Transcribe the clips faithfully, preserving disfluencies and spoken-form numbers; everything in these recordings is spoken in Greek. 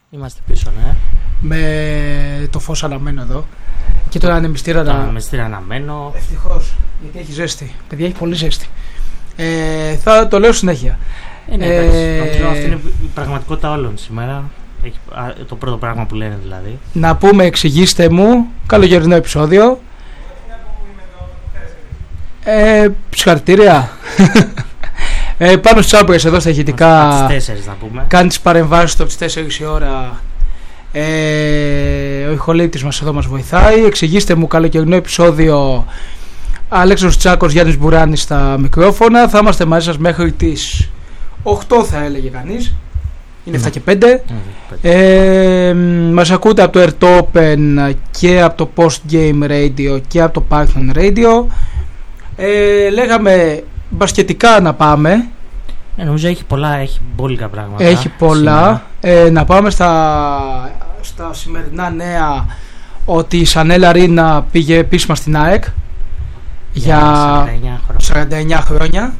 Είμαστε πίσω, ναι. Με το φως αναμένο εδώ. Και τον ανεμιστήρα Το να... ανεμιστήρα αναμένο. Ευτυχώς, γιατί έχει ζέστη. Παιδιά, έχει πολύ ζέστη. Ε, θα το λέω συνέχεια. Ε, ναι, εντάξει. Ε, νομίζω αυτή είναι η πραγματικότητα όλων σήμερα. Έχει, α, το πρώτο πράγμα που λένε δηλαδή. Να πούμε, εξηγήστε μου, καλοκαιρινό επεισόδιο. Ε, συγχαρητήρια. ε, πάνω στις άπρες εδώ στα ηχητικά. Από τις τέσσερις να πούμε. Κάνει τις παρεμβάσεις του από τις τέσσερις η ώρα. Ε, ο ηχολήπτης μας εδώ μας βοηθάει. Εξηγήστε μου, καλοκαιρινό επεισόδιο. Αλέξανδρος Τσάκος, Γιάννης Μπουράνης στα μικρόφωνα. Θα είμαστε μαζί σας μέχρι τις οκτώ, θα έλεγε κανείς. Είναι εφτά και πέντε. Ε, μας ακούτε από το AirTopen και από το Post Game Radio και από το Python Radio. Ε, λέγαμε μπασκετικά να πάμε. Ε, νομίζω έχει πολλά, έχει μπόλικα πράγματα. Έχει πολλά. Ε, να πάμε στα, στα σημερινά νέα ότι η Chanel Arena πήγε επίσημα στην ΑΕΚ για, για σαράντα εννιά χρόνια.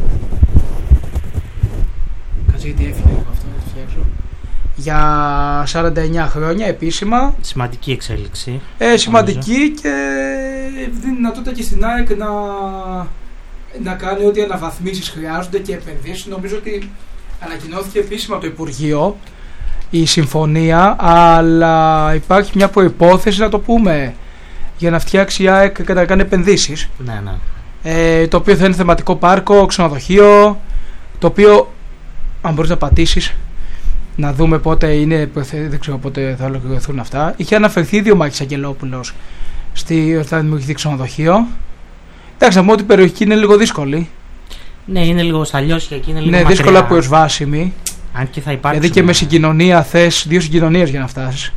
Κάτσε γιατί έφυγε από αυτό, να το φτιάξω. Για σαράντα εννιά χρόνια επίσημα. Σημαντική εξέλιξη. Ε, σημαντική νομίζω. Και δίνει δυνατότητα και στην ΑΕΚ να, να κάνει ό,τι αναβαθμίσεις χρειάζονται και επενδύσεις. Νομίζω ότι ανακοινώθηκε επίσημα από το Υπουργείο η συμφωνία, αλλά υπάρχει μια προϋπόθεση, να το πούμε, για να φτιάξει η ΑΕΚ και να κάνει επενδύσεις. Ναι, ναι. Ε, το οποίο θα είναι θεματικό πάρκο, ξενοδοχείο, το οποίο, αν μπορείς να πατήσεις, να δούμε πότε είναι, δεν ξέρω πότε θα ολοκληρωθούν αυτά. Είχε αναφερθεί δύο Μάκης Αγγελόπουλος στη, θα δημιουργηθεί ξενοδοχείο. Εντάξει, να πούμε ότι η περιοχή είναι λίγο δύσκολη. Ναι, είναι λίγο σταλιώσια και είναι λίγο ναι, μακριά. δύσκολα προσβάσιμη. Αν και θα υπάρξουν. Δηλαδή και με συγκοινωνία θες δύο συγκοινωνίες για να φτάσεις.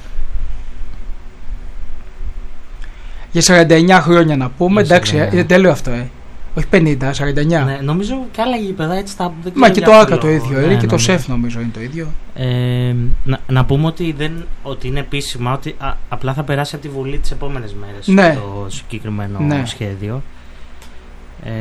Για σαράντα εννιά χρόνια να πούμε, εντάξει, σαράντα εννιά. Είναι τέλειο αυτό, ε. Όχι πενήντα, σαράντα εννιά. Ναι, νομίζω και άλλα γήπεδα έτσι τα. Μα και το ΆΚΑ το ίδιο, ναι, είναι και το ΣΕΦ νομίζω είναι το ίδιο. Ε, να, να πούμε ότι, δεν, ότι είναι επίσημα, ότι α, απλά θα περάσει από τη Βουλή τις επόμενες μέρες, ναι, το συγκεκριμένο, ναι, σχέδιο. Ε,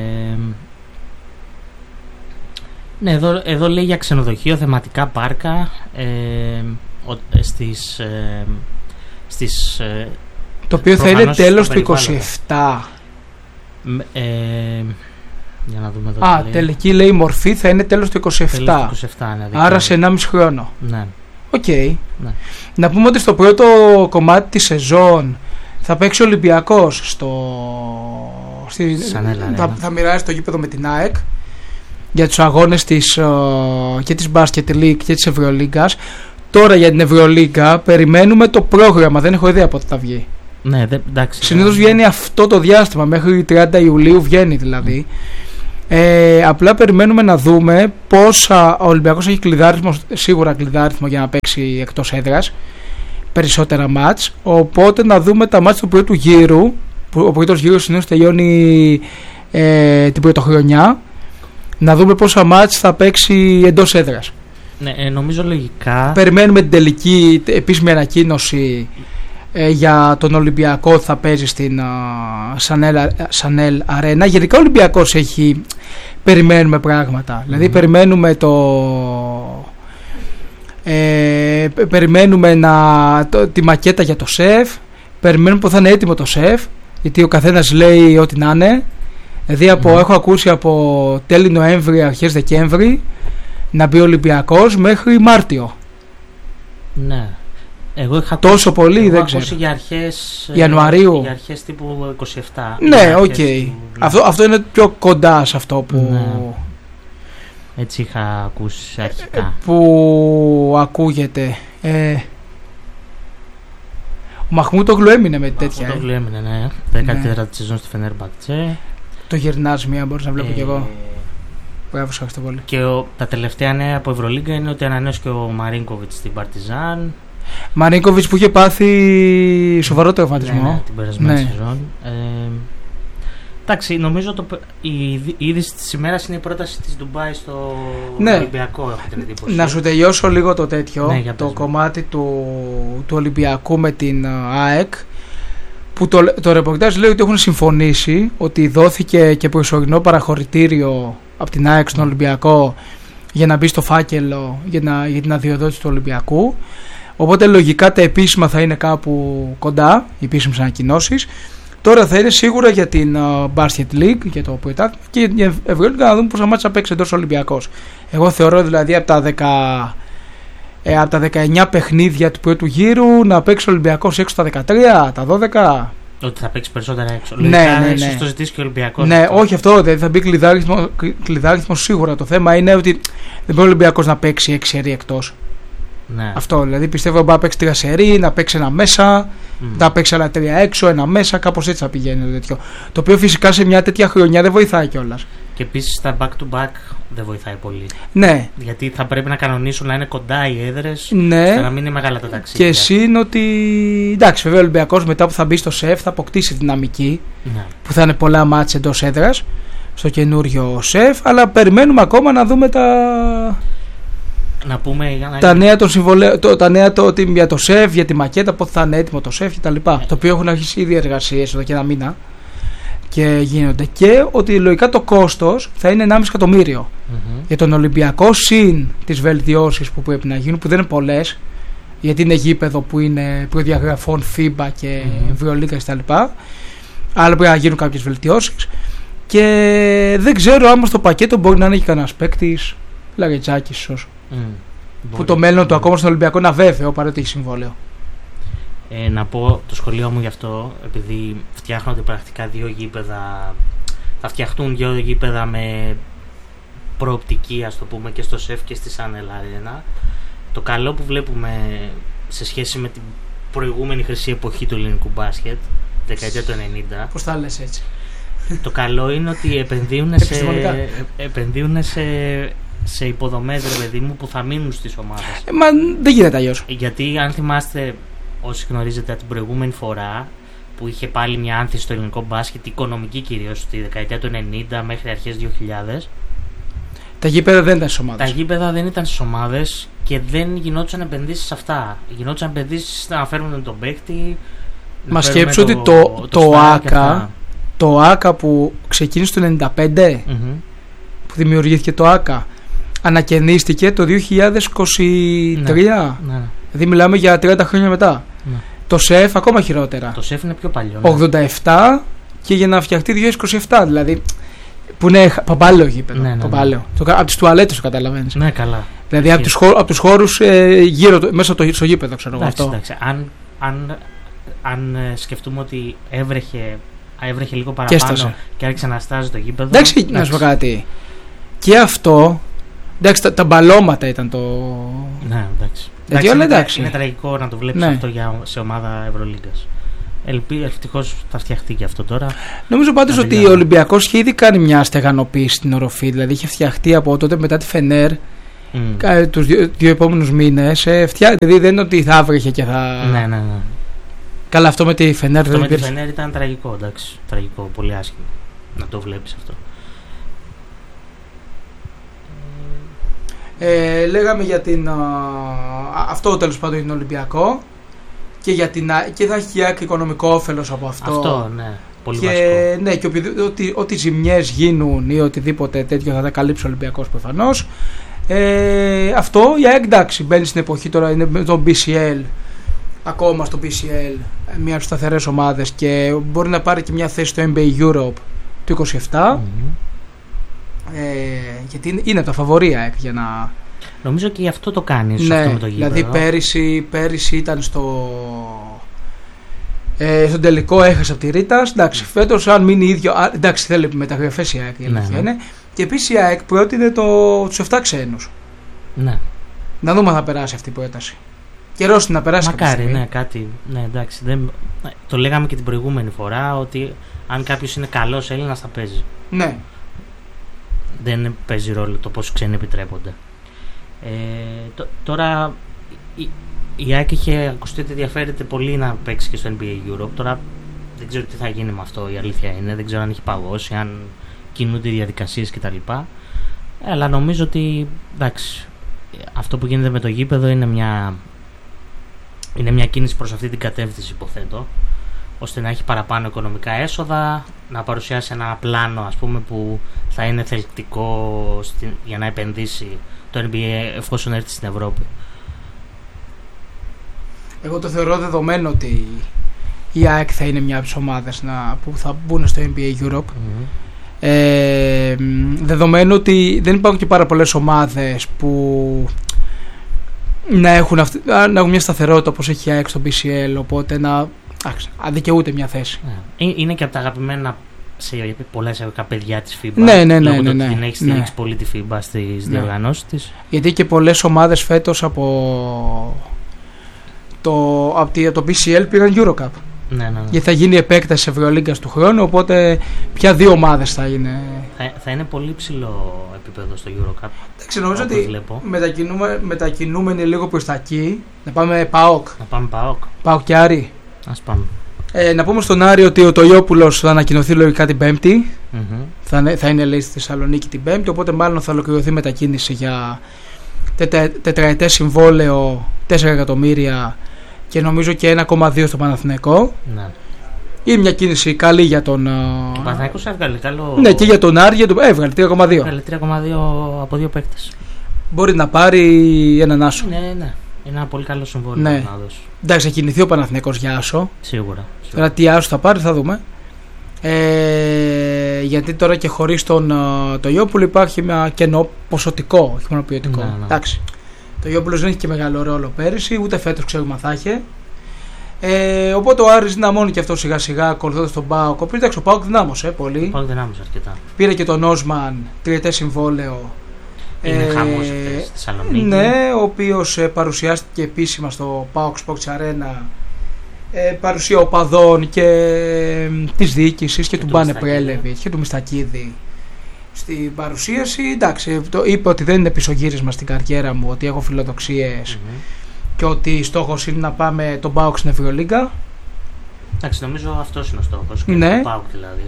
ναι, εδώ, εδώ λέει για ξενοδοχείο, θεματικά πάρκα, ε, ο, στις, ε, στις ε, το οποίο θα είναι τέλος του είκοσι επτά. Ε, για να δούμε εδώ. Α, τελική λέει μορφή θα είναι τέλος του είκοσι επτά. Τέλος του είκοσι επτά, ναι, άρα σε ενάμιση χρόνο. Ναι. Οκ. Okay. Ναι. Να πούμε ότι στο πρώτο κομμάτι της σεζόν θα παίξει ο Ολυμπιακός στο... Στη... θα, θα μοιράζει το γήπεδο με την ΑΕΚ για τους αγώνες της, uh, και της Basket League και της Ευρωλίγκας. Τώρα για την Ευρωλίγκα περιμένουμε το πρόγραμμα, δεν έχω ιδέα πότε θα βγει. Ναι, δε, εντάξει. Συνήθως βγαίνει αυτό το διάστημα, μέχρι τριάντα Ιουλίου βγαίνει δηλαδή. Mm. Ε, απλά περιμένουμε να δούμε πόσα. Ο Ολυμπιακός έχει κλειδάριθμο, σίγουρα κλειδάριθμο για να παίξει εκτός έδρας περισσότερα μάτς. Οπότε να δούμε τα μάτς του πρώτου γύρου. Που ο πρώτος γύρος συνήθως τελειώνει ε, την πρωτοχρονιά. Να δούμε πόσα μάτς θα παίξει εντός έδρας. Ναι, ε, νομίζω λογικά. Περιμένουμε την τελική επίσημη ανακοίνωση ε, για τον Ολυμπιακό, θα παίζει στην uh, Chanel, Chanel Arena. Γενικά ο Ολυμπιακός έχει, περιμένουμε πράγματα. Mm. Δηλαδή περιμένουμε το ε, περιμένουμε να, το, τη μακέτα για το ΣΕΦ. Περιμένουμε που θα είναι έτοιμο το ΣΕΦ, γιατί ο καθένας λέει ό,τι να είναι. Δηλαδή από, mm. έχω ακούσει από τέλη Νοέμβρη, αρχές Δεκέμβρη να μπει ο Ολυμπιακός μέχρι Μάρτιο. Ναι. Εγώ είχα τόσο ακούσει, πολύ εγώ δεν ξέρω. Για αρχές Ιανουαρίου. Για αρχές τύπου είκοσι επτά. Ναι, οκ. Okay. Του... Αυτό, αυτό είναι πιο κοντά σε αυτό που. Ναι. Έτσι είχα ακούσει αρχικά. Που ακούγεται. Ε... Ο Μαχμούτογλου έμεινε με τέτοια. Ο Μαχμούτογλου έμεινε, ναι. δέκατη τέταρτη σεζόν στη Φενέρμπαχτσε. Το γυρνάς μία, μπορείς να βλέπω ε... κι εγώ. Μπράβο, ευχαριστώ πολύ. Και ο, τα τελευταία νέα από Ευρωλίγκα είναι ότι ανανέωσε και ο Μαρίνκοβιτς στην Παρτιζάν. Μαρίνκοβιτς που είχε πάθει σοβαρό τραυματισμό. Ναι, ναι, την περασμένη ναι. σεζόν. Ε, εντάξει, νομίζω το, η, η είδηση της ημέρας είναι η πρόταση της Ντουμπάι στο ναι. Ολυμπιακό, έχω την εντύπωση. Να σου τελειώσω λίγο το τέτοιο, ναι, το κομμάτι του, του Ολυμπιακού με την ΑΕΚ. Που το, το ρεπορτάζ λέει ότι έχουν συμφωνήσει ότι δόθηκε και προσωρινό παραχωρητήριο από την ΑΕΚ στον Ολυμπιακό για να μπει στο φάκελο για, να, για την αδειοδότηση του Ολυμπιακού. Οπότε λογικά τα επίσημα θα είναι κάπου κοντά, οι επίσημες ανακοινώσεις. Τώρα θα είναι σίγουρα για την uh, Basket League, για το πρωτάθλημα και για την Ευρωλίγκα, να δούμε πόσα μάτσα θα παίξει εντός Ολυμπιακός. Εγώ θεωρώ δηλαδή από τα, δέκα, ε, από τα δεκαεννιά παιχνίδια του πρώτου γύρου να παίξει ο Ολυμπιακός έξω τα δεκατρία, τα δώδεκα. Ότι θα παίξει περισσότερα έξω. Ναι, ναι, ναι. Ίσως το ζητήσει και ο Ολυμπιακός. Ναι, αυτό. Όχι αυτό, δεν θα μπει κλειδάριθμο, κλειδάριθμο σίγουρα. Το θέμα είναι ότι δεν μπορεί ο Ολυμπιακός να παίξει έξι σερί εκτός. Ναι. Αυτό δηλαδή πιστεύω ότι μπορεί να παίξει τρία σερί, να παίξει ένα μέσα, mm. να παίξει άλλα τρία έξω, ένα μέσα, κάπως έτσι θα πηγαίνει το τέτοιο. Το οποίο φυσικά σε μια τέτοια χρονιά δεν βοηθάει κιόλας. Και επίσης τα back to back δεν βοηθάει πολύ. Ναι. Γιατί θα πρέπει να κανονίσουν να είναι κοντά οι έδρες, ναι. ώστε να μην είναι μεγάλα τα ταξίδια. Και εσύ είναι ότι. Εντάξει, βέβαια ο Ολυμπιακός μετά που θα μπει στο ΣΕΦ θα αποκτήσει δυναμική, ναι. που θα είναι πολλά μάτς εντός έδρας στο καινούριο ΣΕΦ, αλλά περιμένουμε ακόμα να δούμε τα. Να πούμε, για να... τα νέα, των συμβολέ... το, τα νέα το, για το ΣΕΦ, για τη μακέτα, πότε θα είναι έτοιμο το ΣΕΦ κτλ. Ε. Το οποίο έχουν αρχίσει ήδη εργασίες εδώ και ένα μήνα και γίνονται. Και ότι λογικά το κόστος θα είναι ενάμιση εκατομμύριο mm-hmm. για τον Ολυμπιακό, συν τις βελτιώσεις που πρέπει να γίνουν, που δεν είναι πολλές, γιατί είναι γήπεδο που είναι προδιαγραφών φίμπα και mm-hmm. Ευρωλίγκα κτλ. Αλλά πρέπει να γίνουν κάποιες βελτιώσεις. Και δεν ξέρω άμα στο πακέτο μπορεί να είναι και κανένας παίκτης, Λαρετζάκης ίσως. Mm, που το μέλλον mm. του ακόμα στον Ολυμπιακό είναι αβέβαιο παρότι έχει συμβόλαιο. Ε, να πω το σχολείο μου γι' αυτό, επειδή φτιάχνονται πρακτικά δύο γήπεδα, θα φτιαχτούν δύο γήπεδα με προοπτική, ας το πούμε, και στο ΣΕΦ και στη Σάνελ Αρένα. Το καλό που βλέπουμε σε σχέση με την προηγούμενη χρυσή εποχή του ελληνικού μπάσκετ, δεκαετία του ενενήντα. Πώς θα λες έτσι? Το καλό είναι ότι επενδύουν σε, επενδύουν σε, σε υποδομές, ρε παιδί μου, που θα μείνουν στις ομάδες. Ε, μα δεν γίνεται αλλιώς. Γιατί αν θυμάστε, όσοι γνωρίζετε την προηγούμενη φορά που είχε πάλι μια άνθηση στο ελληνικό μπάσκετ, οικονομική κυρίως, στη δεκαετία του ενενήντα μέχρι αρχές δύο χιλιάδες, τα γήπεδα δεν ήταν στις ομάδες. Τα γήπεδα δεν ήταν στις ομάδες και δεν γινόντουσαν επενδύσεις σε αυτά. Γινόντουσαν επενδύσεις να φέρουν τον παίκτη. Μα σκέψου ότι το, το, το, το ΆΚΑ, το ΆΚΑ που ξεκίνησε το ενενήντα πέντε, mm-hmm. που δημιουργήθηκε το ΆΚΑ, ανακαινίστηκε το δύο χιλιάδες είκοσι τρία. Ναι, ναι. Δηλαδή μιλάμε για τριάντα χρόνια μετά. Ναι. Το ΣΕΦ ακόμα χειρότερα. Το ΣΕΦ είναι πιο παλιό. Ναι. ογδόντα επτά και για να φτιαχτεί δύο χιλιάδες είκοσι επτά. Δηλαδή που είναι παπάλαιο γήπεδο. Ναι, ναι, ναι. Το, από τις τουαλέτες το καταλαβαίνεις. Ναι, καλά. Δηλαδή από τους, χώ, από τους χώρους ε, γύρω, μέσα το, στο γήπεδο, ξέρω εγώ αυτό. Εντάξει, αν, αν, αν σκεφτούμε ότι έβρεχε, έβρεχε λίγο παραπάνω και, και άρχισε να στάζει το γήπεδο. Εντάξει, εντάξει, να σου πω κάτι. Και αυτό. Εντάξει, τα, τα μπαλώματα ήταν το. Ναι, εντάξει. εντάξει, είναι, εντάξει. είναι τραγικό να το βλέπεις, ναι, αυτό για, σε ομάδα Ευρωλίγκας. Ευτυχώς θα φτιαχτεί και αυτό τώρα. Νομίζω πάντως ότι ο Ολυμπιακός είχε ήδη κάνει μια στεγανοποίηση στην οροφή. Δηλαδή είχε φτιαχτεί από τότε μετά τη Φενέρ mm. τους δύο, δύο επόμενους μήνες. Ε, φτιά... Δηλαδή δεν είναι ότι θα έβρεχε και θα. Ναι, ναι, ναι. Καλά, αυτό με τη Φενέρ αυτό δεν με υπήρχε. τη Φενέρ ήταν τραγικό, εντάξει. Τραγικό, πολύ άσχημο να το βλέπεις αυτό. Ε, λέγαμε για την. Α, αυτό τέλος πάντων είναι Ολυμπιακό. Και, για την, και θα έχει και οικονομικό όφελος από αυτό. Αυτό, ναι. Πολύ και, βασικό. Ναι, και οπουδη, ότι, ότι ζημιές γίνουν ή οτιδήποτε τέτοιο θα τα καλύψει ο Ολυμπιακός προφανώς. Ε, αυτό, η ΑΕΚ εντάξει, μπαίνει στην εποχή τώρα, είναι με το μπι σι ελ. Ακόμα στο μπι σι ελ, μια από τις σταθερές ομάδες και μπορεί να πάρει και μια θέση στο N B A Europe του είκοσι επτά. Mm-hmm. Ε, γιατί είναι, είναι τα φαβορία ΑΕΚ για να. Νομίζω και γι' αυτό το κάνει. Ναι, αυτό με το γήπεδο. Δηλαδή πέρυσι, πέρυσι ήταν στο, ε, στον τελικό, έχασε από τη Ρίτας. Εντάξει, φέτος αν μείνει ίδιο. Α, εντάξει, θέλει μεταγραφές η ΑΕΚ. Η ναι, ναι. Είναι. Και επίσης η ΑΕΚ πρότεινε το, τους επτά ξένους. Ναι. Να δούμε αν θα περάσει αυτή η πρόταση. Καιρός να περάσει. Μακάρι, ναι, κάτι. Ναι, εντάξει. Δεν, το λέγαμε και την προηγούμενη φορά ότι αν κάποιος είναι καλός Έλληνας θα παίζει. Ναι. Δεν παίζει ρόλο το πόσοι ξένοι επιτρέπονται. Ε, τ, τώρα η, η ΑΕΚ είχε ακουστεί ότι ενδιαφέρεται πολύ να παίξει και στο N B A Europe. Τώρα δεν ξέρω τι θα γίνει με αυτό, η αλήθεια είναι. Δεν ξέρω αν έχει παγώσει, αν κινούνται οι διαδικασίες κτλ. Ε, αλλά νομίζω ότι εντάξει, αυτό που γίνεται με το γήπεδο είναι μια, είναι μια κίνηση προς αυτή την κατεύθυνση, υποθέτω, ώστε να έχει παραπάνω οικονομικά έσοδα, να παρουσιάσει ένα πλάνο, ας πούμε, που θα είναι θελκτικό στη, για να επενδύσει το N B A εφόσον έρθει στην Ευρώπη. Εγώ το θεωρώ δεδομένο ότι η ΑΕΚ θα είναι μια από τις ομάδες που θα μπουν στο N B A Europe. Mm-hmm. Ε, δεδομένου ότι δεν υπάρχουν και πάρα πολλές ομάδες που να έχουν, αυτή, να έχουν μια σταθερότητα όπως έχει η ΑΕΚ στο μπι σι ελ, οπότε να αδικαιούται μια θέση. Yeah. Είναι και από τα αγαπημένα σε πολλές παιδιά της FIBA. Ναι, ναι, ναι. Λόγω ναι, ναι, ότι την έχει ναι. στηρίξει πολύ τη FIBA στις ναι. διοργανώσεις της. Γιατί και πολλές ομάδες φέτος από το, από το μπι σι ελ πήγαν Eurocup. Ναι, ναι, ναι. Γιατί θα γίνει επέκταση Ευρωλίγκας του χρόνου, οπότε πια δύο ομάδες θα είναι. Θα, θα είναι πολύ ψηλό επίπεδο στο Eurocup. Εντάξει, νομίζω ότι μετακινούμε, μετακινούμενοι λίγο προς τα εκεί. Να πάμε ΠΑΟΚ. Να πάμε ΠΑΟΚ. ΠΑΟΚ και Άρη. Ας πάμε. Ε, να πούμε στον Άρη ότι ο Τοιόπουλος θα ανακοινωθεί λογικά την Πέμπτη. Mm-hmm. Θα, θα είναι λέει στη Θεσσαλονίκη την Πέμπτη, οπότε μάλλον θα ολοκληρωθεί μετακίνηση για τετρα, τετραετές συμβόλαιο τέσσερα εκατομμύρια και νομίζω και ένα κόμμα δύο στο Παναθηναϊκό. Ναι. Είναι μια κίνηση καλή για τον. Ο Παναθηναϊκός έβγαλε καλό. Ναι, και για τον Άρη έβγαλε τρία κόμμα δύο. Έβγαλε τρία κόμμα δύο από δύο παίκτες. Μπορεί να πάρει έναν άσο. Ναι, ναι. Είναι ένα πολύ καλό συμβόλαιο. Ναι. Εντάξει, θα κινηθεί ο Παναθηναϊκός για άσο. Σίγουρα. Τώρα τι άσο θα πάρει θα δούμε. Ε, γιατί τώρα και χωρίς τον Τοιόπουλο υπάρχει ένα κενό ποσοτικό, όχι μόνο ποιοτικό. Ναι, ναι. Εντάξει. Το Τοιόπουλος δεν έχει και μεγάλο ρόλο πέρυσι, ούτε φέτος ξέρουμε αν θα έχει. Ε, οπότε ο Άρης δυναμώνει και αυτό σιγά σιγά ακολουθώντας τον ΠΑΟΚ. Εντάξει, ο ΠΑΟΚ δυνάμωσε πολύ. Ο ΠΑΟΚ δυνάμωσε αρκετά. Πήρε και τον Όσμαν τριετές συμβόλαιο. Είναι ε, χαμός στη Θεσσαλονίκη. Ναι, ο οποίος ε, παρουσιάστηκε επίσημα στο ΠΑΟΚ Sports Arena. Ε, παρουσία οπαδών και ε, της διοίκησης και, και του Μπάνε Πρέλεβιτ και του Μιστακίδη στην παρουσίαση. Εντάξει, το είπε ότι δεν είναι πισωγύρισμα στην καριέρα μου, ότι έχω φιλοδοξίες mm-hmm. και ότι στόχος είναι να πάμε τον ΠΑΟΚ στην Ευρωλίγκα. Εντάξει, νομίζω αυτός είναι ο στόχος. Ναι. Τον ΠΑΟΚ δηλαδή.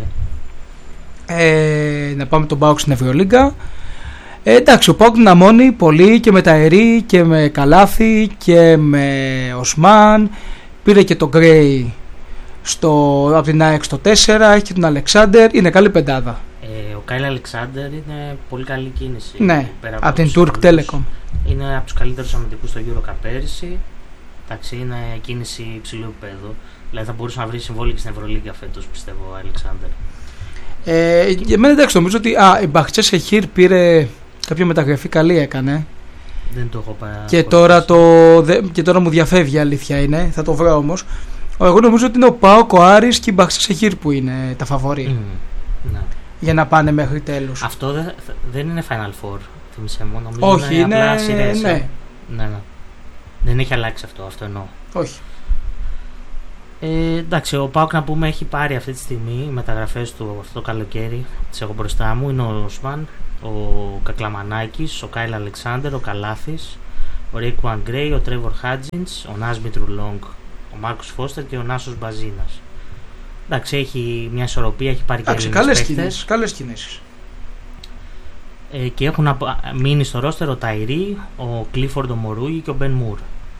Ε, να πάμε τον ΠΑΟΚ στην Ευρωλίγκα. Ε, εντάξει, ο ΠΑΟΚ δυναμώνει πολύ και με Ταερή και με Καλάθι και με Οσμάν. Πήρε και τον Γκρέι από την ΑΕΚ στο τέσσερα, έχει και τον Αλεξάνδερ, είναι καλή πεντάδα. Ε, ο Κάιλ Αλεξάνδερ είναι πολύ καλή κίνηση. Ναι, από, από την Turk Telecom. Είναι από τους καλύτερους αμυντικούς στο Eurocup πέρυσι. Εντάξει, είναι κίνηση υψηλού επίπεδου. Δηλαδή θα μπορούσε να βρει συμβόλαιο και στην Ευρωλίγκα φέτος, πιστεύω, ο Αλεξάνδερ. Ε, για μένα εντάξει, νομίζω ότι α, η Μπαχτσέ Σεχίρ πήρε κάποια μεταγραφή καλή έκανε. Δεν το έχω πάρει. Και, τώρα το, δε, και τώρα μου διαφεύγει η αλήθεια είναι, θα το βρω όμως. Εγώ νομίζω ότι είναι ο ΠΑΟΚ, ο Άρης και η Μπαχτσέ Σεχίρ που είναι τα φαβορί. Mm, ναι. Για να πάνε μέχρι τέλους. Αυτό δε, δεν είναι Final Four, θυμίσαι μου. Νομίζω όχι, είναι, είναι απλά σειρές. Ναι. Ναι, ναι. Δεν έχει αλλάξει αυτό, αυτό εννοώ. Όχι. Ε, εντάξει, ο ΠΑΟΚ να πούμε έχει πάρει αυτή τη στιγμή μεταγραφές του αυτό το καλοκαίρι. Τις έχω μπροστά μου. Είναι ο Οσμάν, ο Κακλαμανάκης, ο Κάιλ Αλεξάνδερ, ο Καλάθης, ο Ρέικουαν Γκρέι, ο Τρέβορ Χάτζινς, ο Νάσμιτ Ρουλόγκ, ο Μάρκος Φώστερ και ο Νάσος Μπαζίνας. Εντάξει, έχει μια ισορροπία, έχει πάρει και Έλληνες παίκτες. Καλές κινήσεις. Ε, και έχουν μείνει στο ρόστερ ο Ταϊρή, ο Κλίφορντ ο Μορούγι και ο Μπεν Μουρ.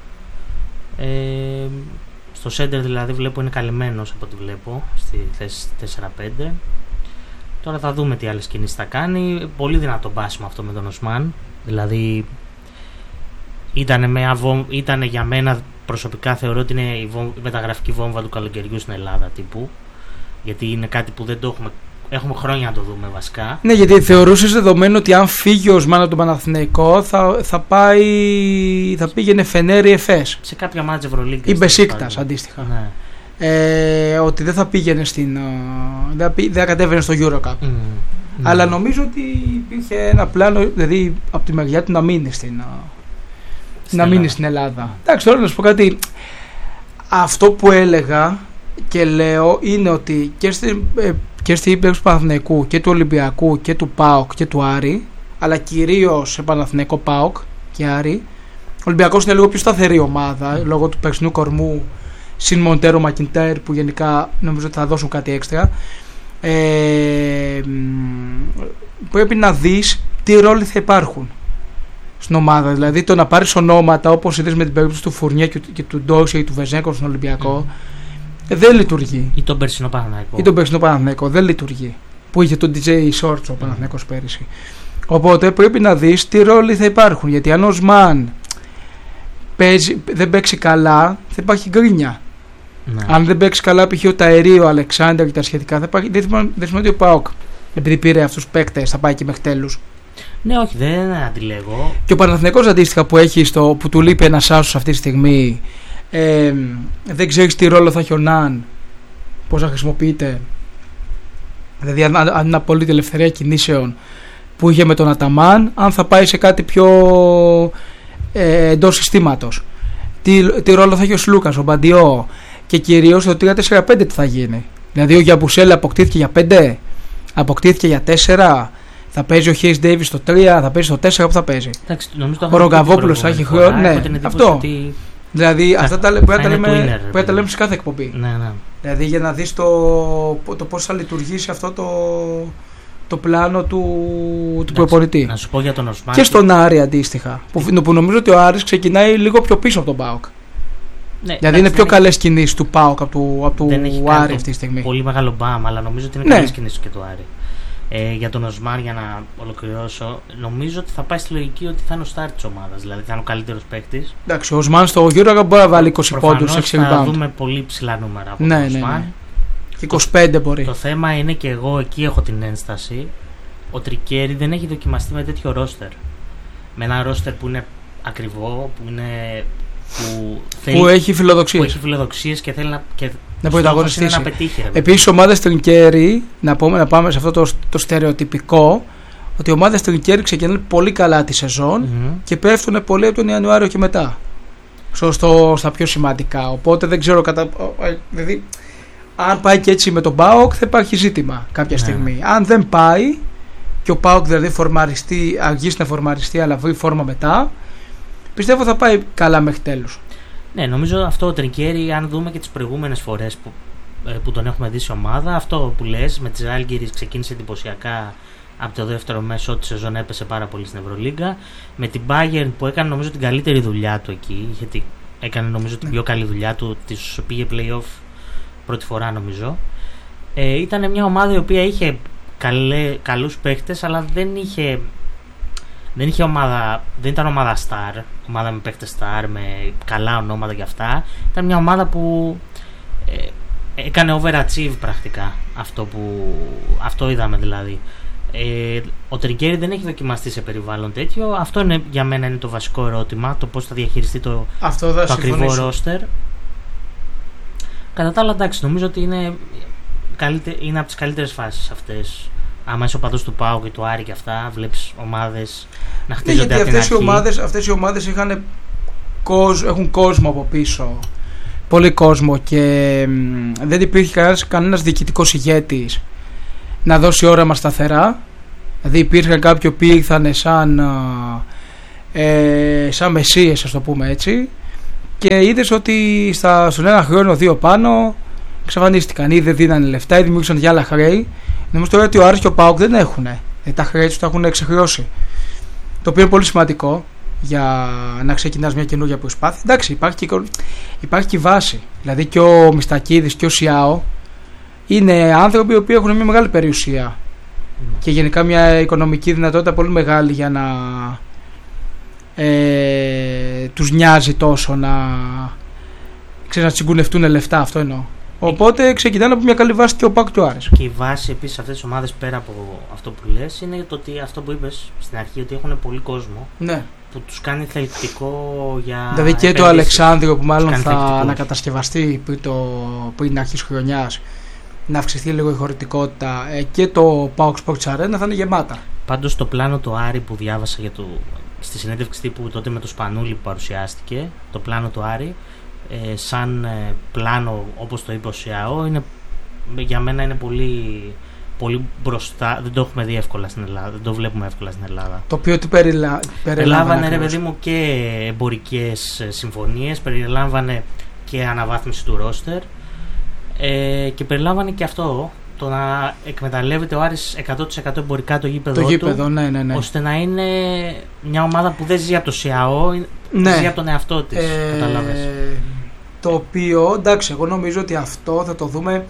Ε, στο σέντερ δηλαδή βλέπω είναι καλυμμένος από ό,τι βλέπω στη θέση τέσσερα πέντε. Τώρα θα δούμε τι άλλες κινήσεις θα κάνει. Πολύ δυνατό μπάσιμο αυτό με τον Οσμάν. Δηλαδή ήταν, ήταν για μένα προσωπικά θεωρώ ότι είναι η, βόμβ, η μεταγραφική βόμβα του καλοκαιριού στην Ελλάδα τύπου. Γιατί είναι κάτι που δεν το έχουμε. Έχουμε χρόνια να το δούμε βασικά. Ναι, γιατί θεωρούσες δεδομένο ότι αν φύγει ο Οσμάν από τον Παναθηναϊκό θα, θα, πάει, θα πήγαινε Φενέρι Εφές. Σε κάποια μάτια Ευρωλίγκα. Ή Μπεσίκτας αντίστοιχα. Ναι. Ε, ότι δεν θα πήγαινε στην. Δεν θα κατέβαινε στο Eurocup. Mm, αλλά ναι. Νομίζω ότι υπήρχε ένα πλάνο, δηλαδή από τη μεριά του να μείνει στην, στην να μείνει στην Ελλάδα. Εντάξει, τώρα να σου πω κάτι. Αυτό που έλεγα και λέω είναι ότι και στην, και στην ύπαρξη του Παναθηναϊκού και του Ολυμπιακού και του ΠΑΟΚ και του Άρη, αλλά κυρίως σε Παναθηναϊκό, ΠΑΟΚ και Άρη, ο Ολυμπιακός είναι λίγο πιο σταθερή ομάδα mm. λόγω του περσινού κορμού. Συν Μοντέρο Μακιντάιρ που γενικά νομίζω ότι θα δώσουν κάτι έξτρα. Ε, πρέπει να δεις τι ρόλοι θα υπάρχουν στην ομάδα. Δηλαδή το να πάρεις ονόματα όπως είδες με την περίπτωση του Φουρνιέ και, και του Ντόξια ή του Βεζέγκο στον Ολυμπιακό mm. δεν λειτουργεί. Ή τον περσινό Παναθηναϊκό. Ή τον περσινό Παναθηναϊκό δεν λιτουργεί. Που είχε τον ντι τζέι Shorts ο Παναθηναϊκός mm. πέρυσι. Οπότε πρέπει να δεις τι ρόλοι θα υπάρχουν. Γιατί αν ο Οσμάν παίζει, δεν παίξει καλά, θα υπάρχει γκρίνια. Ναι. Αν δεν παίξει καλά, π.χ. ο Ταερί, ο Αλεξάνδρ και τα σχετικά, θα υπάρχει. Δεν σημαίνει ότι ο ΠΑΟΚ, επειδή πήρε αυτούς τους παίκτες, θα πάει και μέχρι τέλους. Ναι, όχι, δεν αντιλέγω. Και ο Παναθηναϊκός αντίστοιχα που, έχει στο, που του λείπει ένας άσος αυτή τη στιγμή, ε, δεν ξέρεις τι ρόλο θα έχει ο Ναν, πώς θα χρησιμοποιείται. Δηλαδή, αν, αν είναι απόλυτη ελευθερία κινήσεων που είχε με τον Αταμάν, αν θα πάει σε κάτι πιο ε, εντός συστήματος. Τι, τι ρόλο θα έχει ο Σλούκας, ο Μπαντιό, και κυρίως το τρία τέσσερα πέντε τι θα γίνει. Δηλαδή, ο Γιαμπουσέλ αποκτήθηκε για πέντε, αποκτήθηκε για τέσσερα. Θα παίζει ο Χέις Ντέιβις στο τρία, θα παίζει στο τέσσερα, που θα παίζει. Εντάξει, νομίζω ο Ρογκαβόπουλος θα έχει χρόνο. Ναι, αυτό. Ότι... Δηλαδή, θα, αυτά τα, πρέπει να τα λέμε, winner, λέμε σε κάθε εκπομπή. Ναι, ναι. Δηλαδή, για να δεις το, το πώς θα λειτουργήσει αυτό το, το πλάνο του, του προπονητή. Να σου πω για τον Οσμάν. Και στον Άρη αντίστοιχα. Που, που νομίζω ότι ο Άρης ξεκινάει λίγο πιο πίσω από τον ΠΑΟΚ. Ναι, δηλαδή, είναι πιο καλές κινήσεις του ΠΑΟΚ από του, από του Άρη αυτή τη στιγμή. Πολύ μεγάλο μπαμ, αλλά νομίζω ότι είναι ναι. καλές κινήσεις και του Άρη. Ε, για τον Οσμάν, για να ολοκληρώσω, νομίζω ότι θα πάει στη λογική ότι θα είναι ο στάρ της ομάδας, δηλαδή θα είναι ο καλύτερος παίκτης. Εντάξει, ο Οσμάν στο Euro μπορεί να βάλει είκοσι πόντους, έξι rebound. Θα δούμε πολύ ψηλά νούμερα από ναι, τον Οσμάν. Ναι, ναι. είκοσι πέντε μπορεί. Το θέμα είναι, και εγώ εκεί έχω την ένσταση, ο Τρικέρι δεν έχει δοκιμαστεί με τέτοιο ρόστερ. Με ένα ρόστερ που είναι ακριβό, που είναι. Που, θέλει, που έχει φιλοδοξίες. Που έχει φιλοδοξίες και θέλει να. Και να πρωταγωνιστήσει. Να πετύχει. Επίσης, ομάδες Τρικέρι, να, να πάμε σε αυτό το, το στερεοτυπικό, ότι οι ομάδες Τρικέρι ξεκινάνε πολύ καλά τη σεζόν mm-hmm. και πέφτουν πολύ από τον Ιανουάριο και μετά. Στο, στο, στα πιο σημαντικά. Οπότε δεν ξέρω κατά. Δηλαδή, αν πάει και έτσι με τον ΠΑΟΚ, θα υπάρχει ζήτημα κάποια yeah. στιγμή. Αν δεν πάει και ο ΠΑΟΚ δηλαδή φορμαριστεί, αργήσει να φορμαριστεί, αλλά βρει φόρμα μετά, πιστεύω θα πάει καλά μέχρι τέλους. Ναι, νομίζω αυτό ο Τρικέρι, αν δούμε και τις προηγούμενες φορές που, που τον έχουμε δει σε ομάδα, αυτό που λες με τις Ζάλγκιρις ξεκίνησε εντυπωσιακά από το δεύτερο μέσο τη σεζόν, έπεσε πάρα πολύ στην Ευρωλίγκα. Με την Bayern που έκανε νομίζω την καλύτερη δουλειά του εκεί, γιατί έκανε νομίζω την πιο καλή δουλειά του, της πήγε play-off πρώτη φορά νομίζω. Ε, ήταν μια ομάδα η οποία είχε καλέ, καλούς παίχτες, αλλά δεν είχε, δεν είχε ομάδα, δεν ήταν ομάδα star, ομάδα με παίχτες star, με καλά ονόματα και αυτά. Ήταν μια ομάδα που ε, έκανε overachieve πρακτικά, αυτό, που, αυτό είδαμε δηλαδή. Ε, ο Τρικέρι δεν έχει δοκιμαστεί σε περιβάλλον τέτοιο. Αυτό είναι, για μένα είναι το βασικό ερώτημα, το πώς θα διαχειριστεί το, το ακριβό ρόστερ. Κατά τα άλλα, εντάξει, νομίζω ότι είναι, είναι από τις καλύτερες φάσεις αυτές. Άμα είσαι οπαδός του ΠΑΟΚ και του Άρη και αυτά, βλέπεις ομάδες να χτίζονται από την αρχή. Ομάδες, αυτές οι ομάδες είχαν, έχουν κόσμο από πίσω, πολύ κόσμο, και μ, δεν υπήρχε κανένας, κανένας διοικητικός ηγέτης να δώσει όραμα σταθερά. Δηλαδή υπήρχαν κάποιοι που ήρθαν σαν, ε, σαν μεσίες, ας το πούμε έτσι, και είδες ότι στα, στον ένα χρόνο, δύο πάνω, εξαφανίστηκαν ή δεν δίνανε λεφτά ή δημιούργησαν για άλλα χρέη. Νομίζω τώρα ότι ο Άρης και ο ΠΑΟΚ δεν έχουν, δηλαδή τα χρέη τους τα έχουν εξεχρεώσει. Το οποίο είναι πολύ σημαντικό για να ξεκινάς μια καινούργια προσπάθεια. Εντάξει, υπάρχει και, υπάρχει και η βάση. Δηλαδή και ο Μιστακίδης και ο Σιάο είναι άνθρωποι οι οποίοι έχουν μια μεγάλη περιουσία mm. και γενικά μια οικονομική δυνατότητα πολύ μεγάλη για να ε, τους νοιάζει τόσο να, ξέρεις, να τσιγκουνευτούν λεφτά, αυτό εννοώ. Οπότε ξεκινάνε από μια καλή βάση και ο ΠΑΟΚ και ο Άρης. Και η βάση επίσης αυτές τις ομάδες, πέρα από αυτό που λες, είναι το ότι αυτό που είπες στην αρχή, ότι έχουν πολύ κόσμο. Ναι. Που τους κάνει θελκτικό για. Δηλαδή και επένδυση. Το Αλεξάνδριο που μάλλον θα ανακατασκευαστεί πριν, το, πριν αρχής χρονιάς, να αυξηθεί λίγο η χωρητικότητα, και το ΠΑΟΚ Sports Arena θα είναι γεμάτα. Πάντως το πλάνο του Άρη που διάβασα για το, στη συνέντευξη τύπου τότε με το Σπανούλη που παρουσιάστηκε, το πλάνο του Άρη, ε, σαν ε, πλάνο όπως το είπε ο ΣΙΑΟ, είναι, για μένα είναι πολύ, πολύ μπροστά, δεν το έχουμε δει εύκολα στην Ελλάδα, δεν το βλέπουμε εύκολα στην Ελλάδα. Το οποίο τι περιλα... περιλάμβανε, ρε παιδί μου, και εμπορικές συμφωνίες, περιλάμβανε και αναβάθμιση του ρόστερ, ε, και περιλάμβανε και αυτό, το να εκμεταλλεύεται ο Άρης εκατό τοις εκατό εμπορικά το γήπεδο, το γήπεδο του, ναι, ναι, ναι. ώστε να είναι μια ομάδα που δεν ζει από το ΣΙΑΟ, ναι. ζει από τον εαυτό της, ε, το οποίο, εντάξει, εγώ νομίζω ότι αυτό θα το δούμε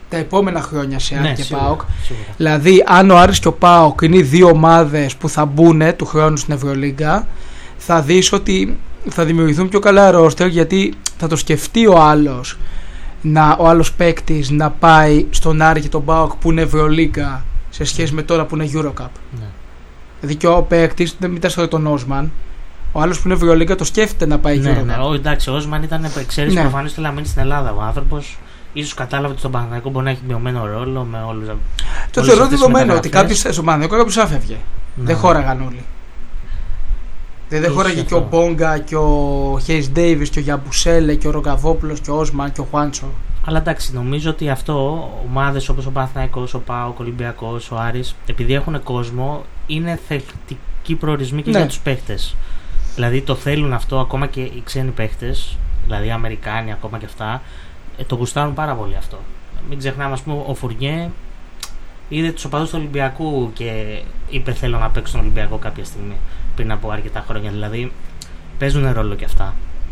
τα επόμενα χρόνια σε Άρη Ναι, και σίγουρα, ΠΑΟΚ. σίγουρα. Δηλαδή, αν ο Άρης και ο ΠΑΟΚ είναι οι δύο ομάδες που θα μπουν του χρόνου στην Ευρωλίγκα, θα δεις ότι θα δημιουργηθούν πιο καλά ρόστερ, γιατί θα το σκεφτεί ο άλλος, να, ο άλλος παίκτης να πάει στον Άρη και τον ΠΑΟΚ που είναι Ευρωλίγκα σε σχέση με τώρα που είναι Eurocup. Ναι. Δηλαδή και ο παίκτης, δεν μην τα τον Όσμαν, ο άλλος που είναι Ευρωλίγκα το σκέφτεται να πάει Ναι, Eurocup. ναι, ο, εντάξει, ο Όσμαν ήταν εξαίρεση, Ναι. προφανώς θέλει να μείνει στην Ελλάδα ο άνθρωπος. Ίσως κατάλαβε ότι στον Παναθηναϊκό μπορεί να έχει μειωμένο ρόλο με όλους. Το όλες θεωρώ αυτές τις δεδομένο ότι μεταγραφές. κάποιος στον Παναθηναϊκό κάποιος άφευγε. Ναι. Δεν χώραγαν όλοι. Δεν, δεν Και χώραγε ισχύει και ο αυτό. Μπόγκα και ο Χέις Ντέιβις και ο Γιαμπουσέλε και ο Ρογκαβόπουλος και ο Όσμαν και ο Χουάντσο. Αλλά εντάξει, νομίζω ότι αυτό ομάδες όπως ο Παναθηναϊκός, ο ΠΑΟΚ, ο Ολυμπιακός, ο Άρης, επειδή έχουν κόσμο, είναι θετικοί προορισμοί και Ναι. για τους παίχτες. Δηλαδή το θέλουν αυτό ακόμα και οι ξένοι παίχτες, δηλαδή οι Αμερικάνοι ακόμα και αυτά, ε, το γουστάρουν πάρα πολύ αυτό. Μην ξεχνάμε, ας πούμε, ο Φουρνιέ είδε τους οπαδούς του Ολυμπιακού και είπε θέλω να παίξω στον Ολυμπιακό κάποια στιγμή πριν από αρκετά χρόνια. Δηλαδή παίζουν ρόλο και αυτά.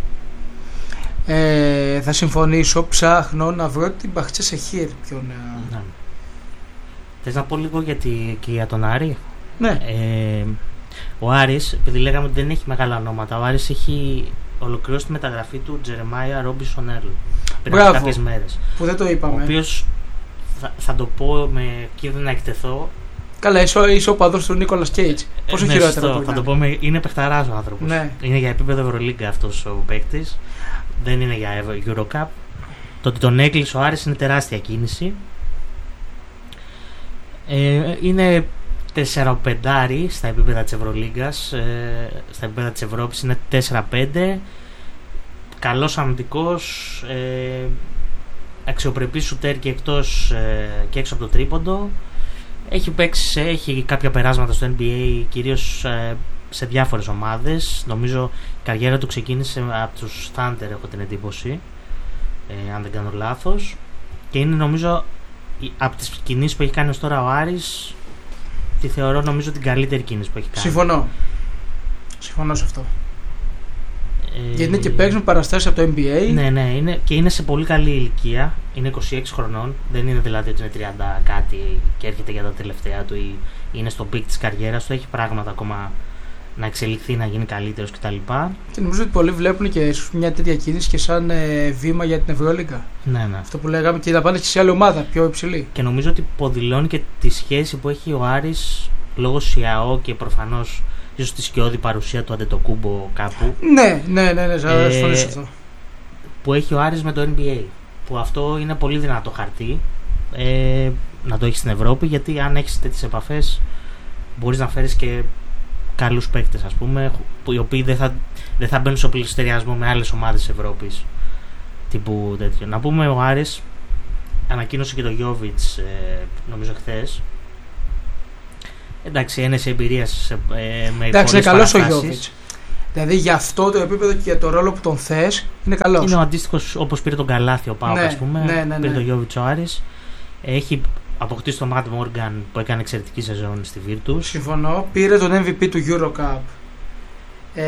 Ε, θα συμφωνήσω, ψάχνω να βρω την Μπαχτσέ Σεχίρ. Ποιον, ε, Ναι. Θες να πω λίγο για, τη, και για τον Άρη? ναι. Ε, ο Άρης, επειδή λέγαμε ότι δεν έχει μεγάλα ονόματα, ο Άρης έχει ολοκληρώσει τη μεταγραφή του Τζερεμάια Ρόμπινσον Έρλ πριν από Μπράβο. κάποιες μέρες. Που δεν το Ο είπαμε. οποίος, θα, θα το πω με κίνδυνο να εκτεθώ. Καλά, είσαι, ο- είσαι ο παδός του Νίκολας Κέιτς. Πόσο ε, ναι, χειρότερο σωστό, μπορεί θα να το πω με, είναι παιχταράς ο άνθρωπος. Ναι. Είναι για επίπεδο Ευρωλίγκα αυτός ο παίκτης. Δεν είναι για Eurocup. Το ότι τον έκλεισε ο Άρης είναι τεράστια κίνηση. Ε, είναι τέσσερα πέντε στα επίπεδα της Ευρωλίγκας, ε, στα επίπεδα της Ευρώπης είναι τέσσερα πέντε, καλός αμυντικός, ε, αξιοπρεπής σουτέρ και, εκτός, ε, και έξω από το τρίποντο. Έχει παίξει, σε- έχει κάποια περάσματα στο N B A, κυρίως ε, σε διάφορες ομάδες. Νομίζω η καριέρα του ξεκίνησε από τους Thunder, έχω την εντύπωση, ε, αν δεν κάνω λάθος, και είναι νομίζω η- από τις κινήσεις που έχει κάνει ως τώρα ο Άρης, τη θεωρώ νομίζω την καλύτερη κίνηση που έχει κάνει. Συμφωνώ. Συμφωνώ σε αυτό. Ε, Γιατί είναι και παίξουν παραστάσεις από το N B A. Ναι, ναι, είναι, και είναι σε πολύ καλή ηλικία. Είναι είκοσι έξι χρονών. Δεν είναι δηλαδή ότι είναι τριάντα κάτι και έρχεται για τα τελευταία του ή είναι στο πικ της καριέρας του. Έχει πράγματα ακόμα να εξελιχθεί, να γίνει καλύτερος κτλ. Και νομίζω ότι πολλοί βλέπουν και ίσως μια τέτοια κίνηση και σαν ε, βήμα για την Ευρωλίγκα. Ναι, ναι. Αυτό που λέγαμε, και να πάνε και σε άλλη ομάδα πιο υψηλή. Και νομίζω ότι υποδηλώνει και τη σχέση που έχει ο Άρης λόγω Σιαό και προφανώς ίσως τη σκιώδη παρουσία του Αντετοκούμπο κάπου, Ναι, ναι, ναι, ναι, θα Ε, συμφωνήσω σε αυτό. που έχει ο Άρης με το N B A. Που αυτό είναι πολύ δυνατό χαρτί, ε, να το έχεις στην Ευρώπη, γιατί αν έχεις τέτοιες επαφές μπορείς να φέρεις και καλούς παίκτες, ας πούμε, που, οι οποίοι δεν θα, δεν θα μπαίνουν σε πληστηριασμό με άλλες ομάδες της Ευρώπης. Τύπου τέτοιο. Να πούμε, ο Άρης ανακοίνωσε και το Γιόβιτς, ε, νομίζω χθες. Εντάξει, ένεση εμπειρίας ε, με Εντάξει, είναι πολλές καλός ο παραστάσεις. Γιόβιτς. Δηλαδή για αυτό το επίπεδο και για το ρόλο που τον θες είναι καλός. Είναι ο αντίστοιχος, όπως πήρε τον Καλάθι ο Πάοκ, Ναι, ας πούμε. ναι, ναι, Πήρε ναι. τον Γιόβιτς ο Άρης. Έχει αποκτήσει τον Ματ Μόργαν που έκανε εξαιρετική σεζόν στη Virtus. Συμφωνώ. Πήρε τον M V P του Eurocup. Ε,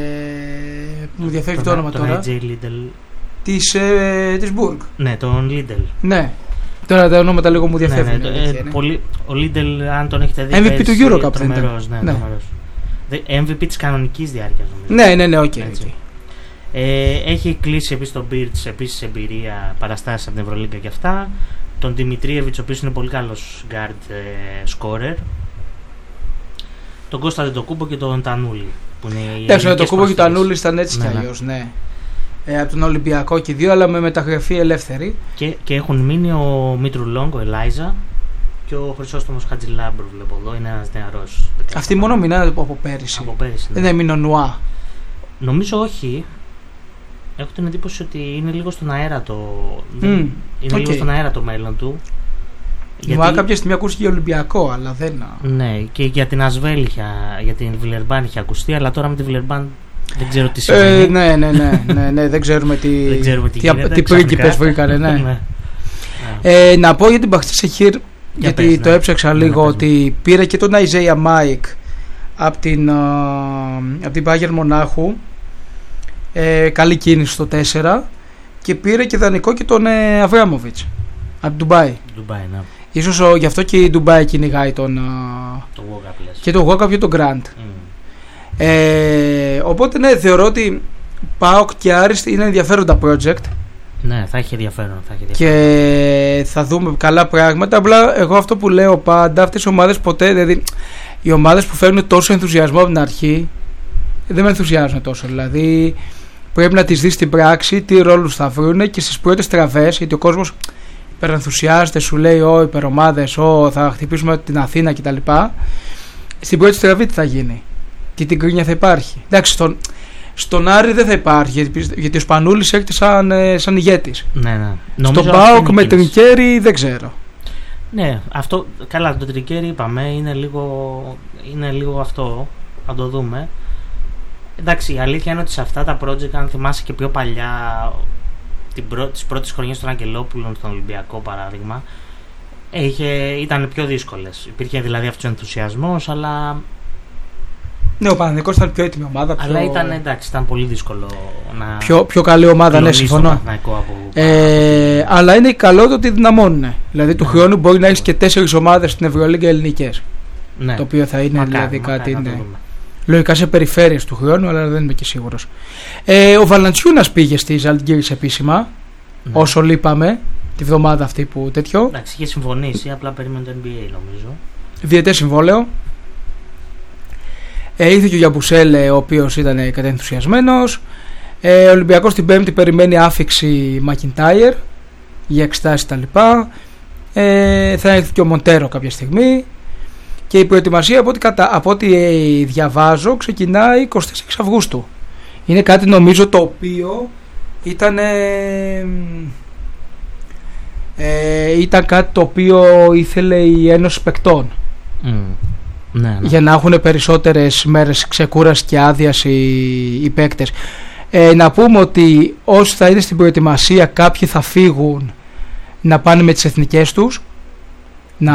μου διαφέρει και το όνομα τον τώρα. έι τζέι Liddell. Της, ε, της Burg. Ναι, τον Liddell. Ναι. Τώρα τα ονόματα λίγο μου Ναι, διαφεύγουν. ναι, η ε, αλήθεια είναι. πολύ, ο Liddell, αν τον έχετε δει, εμ βι πι πέρσι, του Eurocup δεν τρομερός, ήταν. ναι, Ναι. τρομερός. Δε- εμ βι πι της κανονικής διάρκειας, νομίζω. Ναι, ναι, ναι, οκ. Έτσι. οκ. Ε, έχει κλείσει επίσης τον Birch, επίσης εμπειρία, παραστάσεις από την Ευρωλίγκα και αυτά. Τον Δημητρίεβιτς, ο οποίος είναι πολύ καλός guard ε, scorer. Τον Κώστα Αντετοκούμπο και τον Τανούλη. Που είναι οι Εντάξει, το ελληνικές Κούμπο και ο προσθήκες. Τανούλη ήταν έτσι Ναι, κι ναι. αλλιώς, ναι. Ε, από τον Ολυμπιακό και δύο, αλλά με μεταγραφή ελεύθερη. Και, και έχουν μείνει ο Μήτρου Λόγκ, ο Ελάιζα, και ο Χρυσόστομος Χατζηλάμπρου, βλέπω εδώ. Είναι ένας νεαρός. Αυτοί μόνο μείνανε από πέρυσι. Από πέρυσι. Ναι. Δεν έμεινε ο Νουά. Νομίζω όχι. Έχω την εντύπωση ότι είναι λίγο στον αέρα το. Mm, είναι λίγο οκ. στον αέρα το μέλλον του. Νουά κάποια στιγμή ακούστηκε για Ολυμπιακό, αλλά δεν. Ναι, και για την Ασβέλ είχε, για την Βιλερμπάν είχε ακουστεί, αλλά τώρα με τη Βιλερμπάν δεν ξέρω τι σημαίνει. Ε, ναι, ναι, ναι, ναι, ναι, δεν ξέρουμε τι, Δεν ξέρουμε τι τι, γίνεται, τι ξαφνικά. πρίγκιπες βρήκανε, ναι. Ναι. Ε, να πω για την Μπαχτσέ Σεχίρ, γιατί πες, το ναι. έψαξα Ναι, λίγο, ναι, πες ότι πήρε και τον Αϊζέια Μάικ από την, α, απ' την Bayern Μονάχου, ε, καλή κίνηση στο τέσσερα, και πήρε και δανεικό και τον ε, Αβράμοβιτς. Από Ντουμπάι. Ντουμπάι, ναι. Ίσως ο, γι' αυτό και η Ντουμπάι κυνηγάει τον. Το Γόγκα πλέον. Και το Γόγκα και τον Γκραντ. Mm. Ε, οπότε ναι, θεωρώ ότι ΠΑΟΚ και Άρης είναι ενδιαφέροντα project. Ναι, θα έχει ενδιαφέρον. Θα έχει ενδιαφέρον. Και θα δούμε καλά πράγματα. Απλά εγώ αυτό που λέω πάντα, αυτές οι ομάδες ποτέ, δηλαδή οι ομάδες που φέρνουν τόσο ενθουσιασμό από την αρχή, δεν με ενθουσιάζουν τόσο. Δηλαδή πρέπει να τις δεις στην πράξη, τι ρόλους θα βρουν και στις πρώτες τραβές, γιατί ο κόσμος υπερενθουσιάζεται, σου λέει Ω υπερομάδες, Ω θα χτυπήσουμε την Αθήνα κτλ. Στην πρώτη στραβή τι θα γίνει, τι την κρίνια θα υπάρχει. Εντάξει, στον, στον Άρη δεν θα υπάρχει, γιατί, γιατί ο Σπανούλης έρχεται σαν, σαν ηγέτης. Ναι, ναι. Στον ΠΑΟΚ με Τρικέρι δεν ξέρω. Ναι, αυτό, καλά, το Τρικέρι είπαμε, είναι λίγο, είναι λίγο αυτό, θα το δούμε. Εντάξει, η αλήθεια είναι ότι σε αυτά τα project, αν θυμάσαι και πιο παλιά, την πρω... τις πρώτες χρονιές των Αγγελόπουλων στον Ολυμπιακό παράδειγμα, είχε... ήταν πιο δύσκολες. Υπήρχε δηλαδή αυτός ο ενθουσιασμός, αλλά... Ναι, ο Παναθηναϊκός ήταν πιο έτοιμη ομάδα. Πιο... Αλλά ήταν, εντάξει, ήταν πολύ δύσκολο να... Πιο, πιο καλή ομάδα, ναι, συμφωνώ. Από... Ε, αλλά είναι καλό το ότι δυναμώνουν. Δηλαδή του ναι. χρόνου μπορεί να έχεις και τέσσερις ομάδες στην Ευρωλίγκα ελληνικές. Ναι. Το οποίο θα είναι μακάρι, δηλαδή κάτι... Ναι. Λογικά σε περιφέρειες του χρόνου, αλλά δεν είμαι και σίγουρος. Ε, ο Βαλαντσιούνας πήγε στη Ζαλγκίρις επίσημα, ναι. όσο λείπαμε τη βδομάδα αυτή που τέτοιο. Εντάξει, είχε συμφωνήσει, απλά περίμενε το N B A νομίζω. Διετές συμβόλαιο. Ε, ήρθε και ο Γιαμπουσέλε, ο οποίος ήταν κατενθουσιασμένος. Ε, ο Ολυμπιακός την Πέμπτη περιμένει άφιξη Μακιντάιερ για εξετάσεις κτλ. Ε, θα έρθει και ο Μοντέρο κάποια στιγμή. Και η προετοιμασία από ό,τι, κατα... από ό,τι διαβάζω ξεκινάει εικοστή τέσσερις Αυγούστου. Είναι κάτι νομίζω το οποίο ήταν, ε, ε, ήταν κάτι το οποίο ήθελε η Ένωση Παικτών. Mm. Ναι, ναι. Για να έχουν περισσότερες μέρες ξεκούραση και άδειας οι, οι παίκτες. Ε, να πούμε ότι όσοι θα είναι στην προετοιμασία, κάποιοι θα φύγουν να πάνε με τις εθνικές τους να,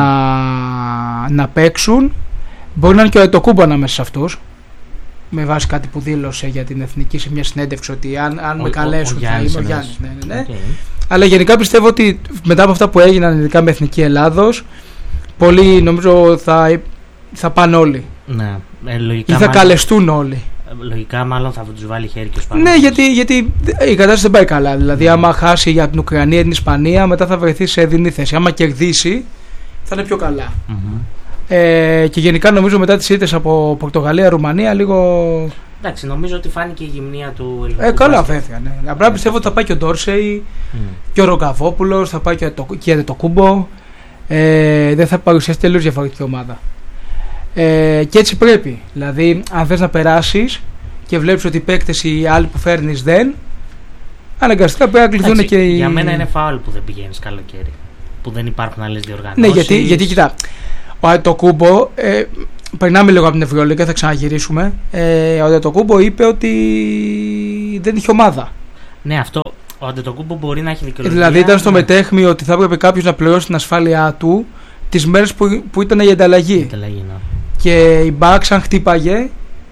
να παίξουν. Μπορεί να είναι και ο Ετοκούμπο ανάμεσα σε αυτούς, με βάση κάτι που δήλωσε για την εθνική σε μια συνέντευξη, ότι αν, αν ο, με καλέσουν ο, ο, ο θα είμαι ο Γιάννης. Ναι, ναι, ναι. Okay. Αλλά γενικά πιστεύω ότι μετά από αυτά που έγιναν, ειδικά με Εθνική Ελλάδος, πολλοί νομίζω θα, θα πάνε όλοι. Ναι, ε, λογικά ή θα μάλλον, καλεστούν όλοι. Λογικά μάλλον θα τους βάλει χέρι και ο Σπανούλης. Ναι, γιατί, γιατί η κατάσταση δεν πάει καλά. Δηλαδή, ναι. άμα χάσει για την Ουκρανία ή την Ισπανία, μετά θα βρεθεί σε δινή θέση. Άμα κερδίσει, θα είναι πιο καλά. Mm-hmm. Ε, και γενικά νομίζω μετά τις ήττες από Πορτογαλία, Ρουμανία, λίγο. Εντάξει, νομίζω ότι φάνηκε η γυμνία του ελληνικού. Ε, καλά, βέβαια. Ναι. Απλά πιστεύω ότι θα πάει και ο Ντόρσεϊ mm. και ο Ρογκαβόπουλος, θα πάει και ο Αντετοκούμπο. Ε, δεν θα παρουσιάσει τελείως διαφορετική ομάδα. Ε, και έτσι πρέπει. Δηλαδή, αν θες να περάσεις και βλέπεις ότι οι παίκτες οι άλλοι που φέρνεις δεν, αναγκαστικά πρέπει να κληθούν και οι. Για μένα είναι φάουλ που δεν πηγαίνεις καλοκαίρι. Που δεν υπάρχουν άλλες διοργανώσεις. Ναι, γιατί, γιατί κοιτά. Ο Αντετοκούμπο, ε, περνάμε λίγο από την Ευρωλίγκα, θα ξαναγυρίσουμε. Ε, ο Αντετοκούμπο είπε ότι δεν είχε ομάδα. Ναι, αυτό. Ο Αντετοκούμπο μπορεί να έχει δικαιολογία. Δηλαδή ήταν στο ναι. μετέχμιο ότι θα έπρεπε κάποιος να πληρώσει την ασφάλειά του τις μέρες που, που ήταν η ανταλλαγή. ανταλλαγή ναι. Και η Bucks αν χτύπαγε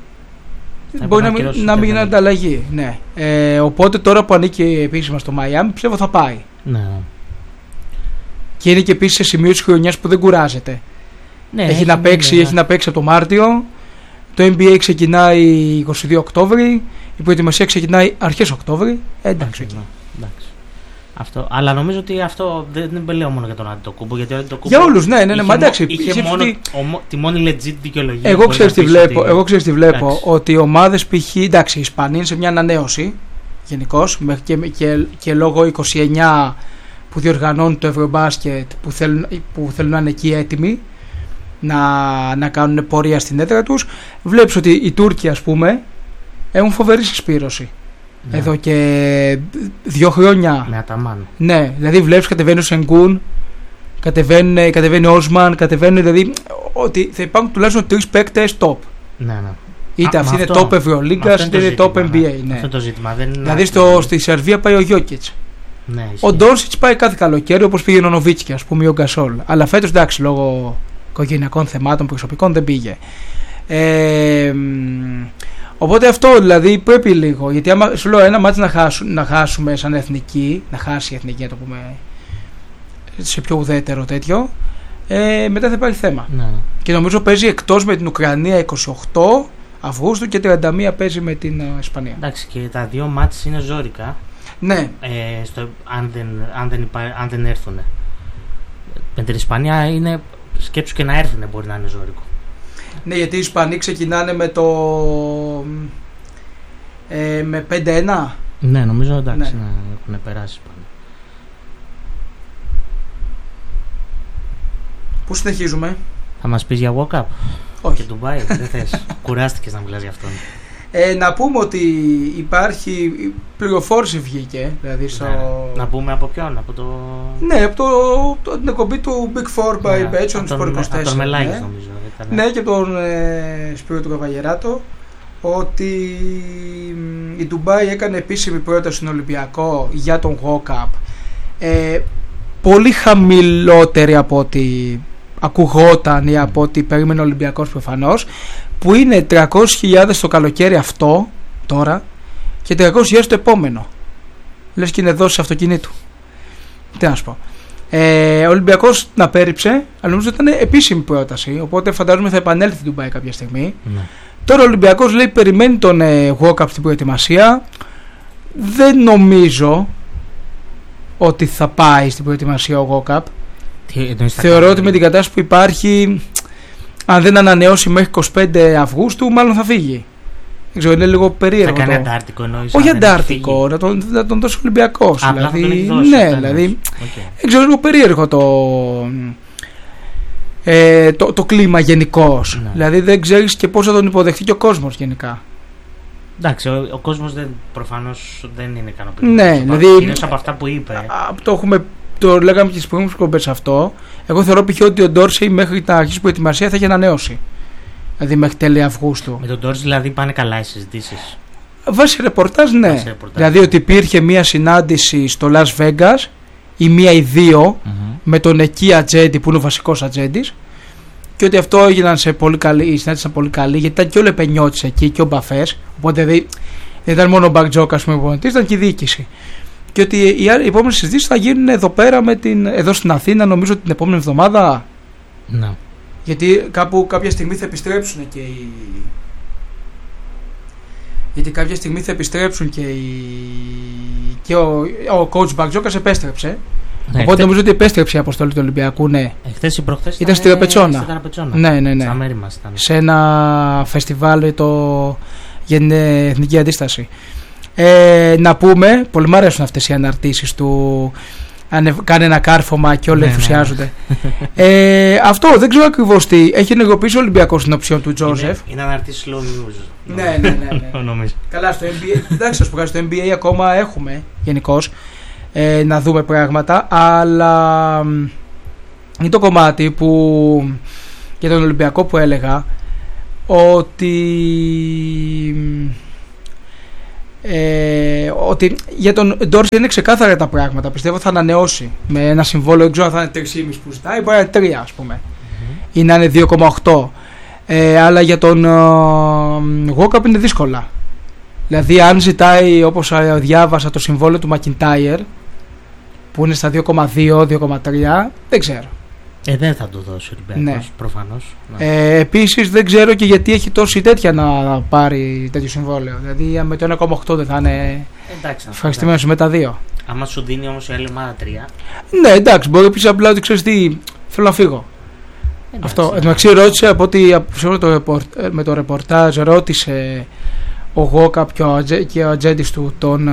θα μπορεί να μην, να μην γίνει ανταλλαγή. Ναι. Ε, οπότε τώρα που ανήκει επίσημα στο Μαϊάμι, πιστεύω θα πάει. Ναι. Και είναι και επίσης σε σημείο της χρονιάς που δεν κουράζεται. Ναι, έχει, έχει, να παίξει, ναι. έχει να παίξει από το Μάρτιο. Το N B A ξεκινάει είκοσι δύο Οκτώβρη. Η προετοιμασία ξεκινάει αρχές Οκτώβρη. Ε, εντάξει, εκεί. εντάξει. Αυτό. Αλλά νομίζω ότι αυτό δεν, δεν λέω μόνο για τον Αντετοκούμπο. Για για όλους, ναι, ναι, ναι. Μα εντάξει. Είχε μόνο, ότι... ο, τη μόνη legit δικαιολογία. Εγώ ξέρεις τι βλέπω. Ότι... Εγώ ξέρεις τι βλέπω. Εντάξει. Ότι οι ομάδες π.χ. εντάξει, οι Ισπανοί είναι σε μια ανανέωση γενικώς και, και, και λόγω είκοσι εννιά που διοργανώνουν το Ευρωμπάσκετ που θέλουν, που θέλουν να είναι εκεί έτοιμοι να, να κάνουν πορεία στην έδρα τους. Βλέπεις ότι οι Τούρκοι, ας πούμε, έχουν φοβερή συσπήρωση. Ναι. Εδώ και δύο χρόνια. Με Αταμάν. Ναι, δηλαδή βλέπεις κατεβαίνει ο Σενγκούν, κατεβαίνει, κατεβαίνει ο Όσμαν, κατεβαίνει δηλαδή ότι θα υπάρχουν τουλάχιστον τρεις παίκτες top. Ναι, ναι. Είτε αυτή είναι top Ευρωλίγκας, είτε είναι top N B A. Ναι. Ναι. Αυτό το ζήτημα. Δεν είναι δηλαδή στο, στη Σερβία πάει ο Γιόκιτς. Ναι, ο Ντόνσιτς πάει κάθε καλοκαίρι όπως πήγε ο Νοβίτσκι, ας πούμε, ή ο Γκασόλ. Αλλά φέτος εντάξει, λόγω οικογενειακών θεμάτων προσωπικών δεν πήγε. Ε, οπότε αυτό δηλαδή πρέπει λίγο. Γιατί άμα σου λέω ένα μάτς να, χάσου, να χάσουμε σαν εθνική, να χάσει η εθνική, να το πούμε σε πιο ουδέτερο τέτοιο, ε, μετά θα υπάρχει θέμα. Ναι, ναι. Και νομίζω παίζει εκτός με την Ουκρανία είκοσι οκτώ Αυγούστου και τριάντα μία παίζει με την uh, Ισπανία. Εντάξει, και τα δύο μάτς είναι ζόρικα. Ναι. Ε, στο, αν, δεν, αν, δεν υπά, αν δεν έρθουν. Με την Ισπανία είναι, σκέψου και να έρθουν μπορεί να είναι ζόρικο. Ναι, γιατί οι Ισπανοί ξεκινάνε με το ε, με πέντε ένα. Ναι, νομίζω εντάξει, ναι. να έχουν περάσει πάνω. Πού συνεχίζουμε? Θα μας πεις για walk-up? Όχι. Και Ντουμπάι, δεν θες. Κουράστηκες να μιλάς για αυτόν. Ε, να πούμε ότι υπάρχει πληροφόρηση βγήκε, δηλαδή στο... Ναι, να πούμε από ποιον, από το... Ναι, από το, το, την εκπομπή του Big Four by ναι, Betson του Sport είκοσι τέσσερα. Από τον Μελάγης ναι. νομίζω. Ήταν. Ναι, και τον ε, Σπύρο του Καβαγεράτο, ότι η Ντουμπάι έκανε επίσημη πρόταση στον Ολυμπιακό για τον walk-up, ε, πολύ χαμηλότερη από ό,τι ακουγόταν ή από ό,τι περίμενε ο Ολυμπιακός προφανώς, που είναι τριακόσιες χιλιάδες το καλοκαίρι αυτό τώρα και τριακόσιες χιλιάδες το επόμενο. Λες και είναι δόσεις αυτοκινήτου. Τι να σου πω. Ε, ο Ολυμπιακός να πέριψε, αλλά νομίζω ότι ήταν επίσημη πρόταση, οπότε φαντάζομαι θα επανέλθει την Ντουμπάι κάποια στιγμή. Ναι. Τώρα ο Ολυμπιακός λέει περιμένει τον ε, walk-up στην προετοιμασία. Δεν νομίζω ότι θα πάει στην προετοιμασία ο walk-up. Θεωρώ ότι με την κατάσταση που υπάρχει, αν δεν ανανεώσει μέχρι είκοσι πέντε Αυγούστου, μάλλον θα φύγει. Δεν ξέρω, είναι λίγο περίεργο. Θα κάνει το... αντάρτικο εννοείς? Όχι αντάρτικο, να τον, να τον δώσει Ολυμπιακός. Α, δηλαδή, τον έχει δώσει, ναι, δηλαδή. Okay. Δεν ξέρω, λίγο περίεργο το, ε, το, το κλίμα γενικώς. Ναι. Δηλαδή δεν ξέρεις και πώς θα τον υποδεχτεί και ο κόσμος γενικά. Εντάξει, ο, ο κόσμος δεν, προφανώς δεν είναι ικανοποιημένος. Ναι, δηλαδή. Κυρίως από αυτά που είπε. Α, το έχουμε. Το λέγαμε και στις προηγούμενες κομπές αυτό. Εγώ θεωρώ π.χ. ότι ο Ντόρσεϊ μέχρι να αρχίσει προετοιμασία θα έχει ανανεώσει. Δηλαδή μέχρι τέλη Αυγούστου. Με τον Ντόρσεϊ δηλαδή πάνε καλά οι συζητήσεις? Βάσει ρεπορτάζ, ναι. Βάσει ρεπορτάζ, δηλαδή ναι. ότι υπήρχε μία συνάντηση στο Las Vegas ή μία ή δύο mm-hmm. με τον εκεί ατζέντη που είναι ο βασικός ατζέντης, και ότι αυτό έγιναν σε πολύ καλή, η συνάντηση ήταν πολύ καλή, γιατί ήταν και ο Λεπενιώτης εκεί και ο Μπαφές. Οπότε δηλαδή, δεν ήταν μόνο ο Μπακτζόκ, ας πούμε, ήταν και η διοίκηση. Και ότι οι επόμενες συζητήσεις θα γίνουν εδώ πέρα με την, εδώ στην Αθήνα, νομίζω την επόμενη εβδομάδα. Ναι. Γιατί κάπου κάποια στιγμή θα επιστρέψουν και οι... Γιατί κάποια στιγμή θα επιστρέψουν και οι... Και ο, ο coach Μπακτζόκας επέστρεψε. Ναι, οπότε χτε... νομίζω ότι επέστρεψε η αποστολή του Ολυμπιακού, ναι. Χθες ή προχθές ήταν στη Ραπετσόνα. Ναι, ναι, ναι. Στα μέρη μας ήταν. Σε ένα φεστιβάλ το... για την Εθνική Αντίσταση. Ε, να πούμε, πολύ μου αρέσουν αυτές οι αναρτήσεις του, ανε, κάνει ένα κάρφωμα και όλοι ναι, ενθουσιάζονται. Ναι. ε, αυτό δεν ξέρω ακριβώς τι έχει ενεργοποιήσει ο Ολυμπιακός στην οψιόν του Τζόζεφ. Είναι, είναι αναρτήσεις slow news. Ναι, ναι, ναι, ναι. Καλά, στο N B A, εντάξει, σας πω, στο N B A ακόμα έχουμε γενικώς ε, να δούμε πράγματα, αλλά είναι το κομμάτι που για τον Ολυμπιακό που έλεγα ότι Ε, ότι για τον Ντόρσεϊ είναι ξεκάθαρα τα πράγματα. Πιστεύω θα ανανεώσει με ένα συμβόλαιο, δεν ξέρω αν θα είναι τρία κόμμα πέντε που ζητάει, μπορεί να είναι τρία ας πούμε, mm-hmm. ή να είναι δύο κόμμα οκτώ, ε, αλλά για τον walk-up είναι δύσκολα. Δηλαδή αν ζητάει, όπως διάβασα, το συμβόλαιο του Μακιντάιερ που είναι στα δύο κόμμα δύο, δύο κόμμα τρία, δεν ξέρω. Ε, δεν θα το δώσει ο Ολυμπιακός, ναι. Προφανώς. Ε, επίσης δεν ξέρω και γιατί έχει τόση τέτοια να πάρει τέτοιο συμβόλαιο. Δηλαδή με το ένα κόμμα οκτώ δεν θα είναι ευχαριστημένος με τα δύο. Άμα σου δίνει όμως η άλλη ομάδα τρία. Ναι, εντάξει, μπορεί επίσης απλά ότι ξέρεις τι, θέλω να φύγω. Εντάξει, αυτό. Εν τω μεταξύ ρώτησε από ότι με το ρεπορτάζ ρώτησε ο Γόκαπ και ο ατζέντης του τον...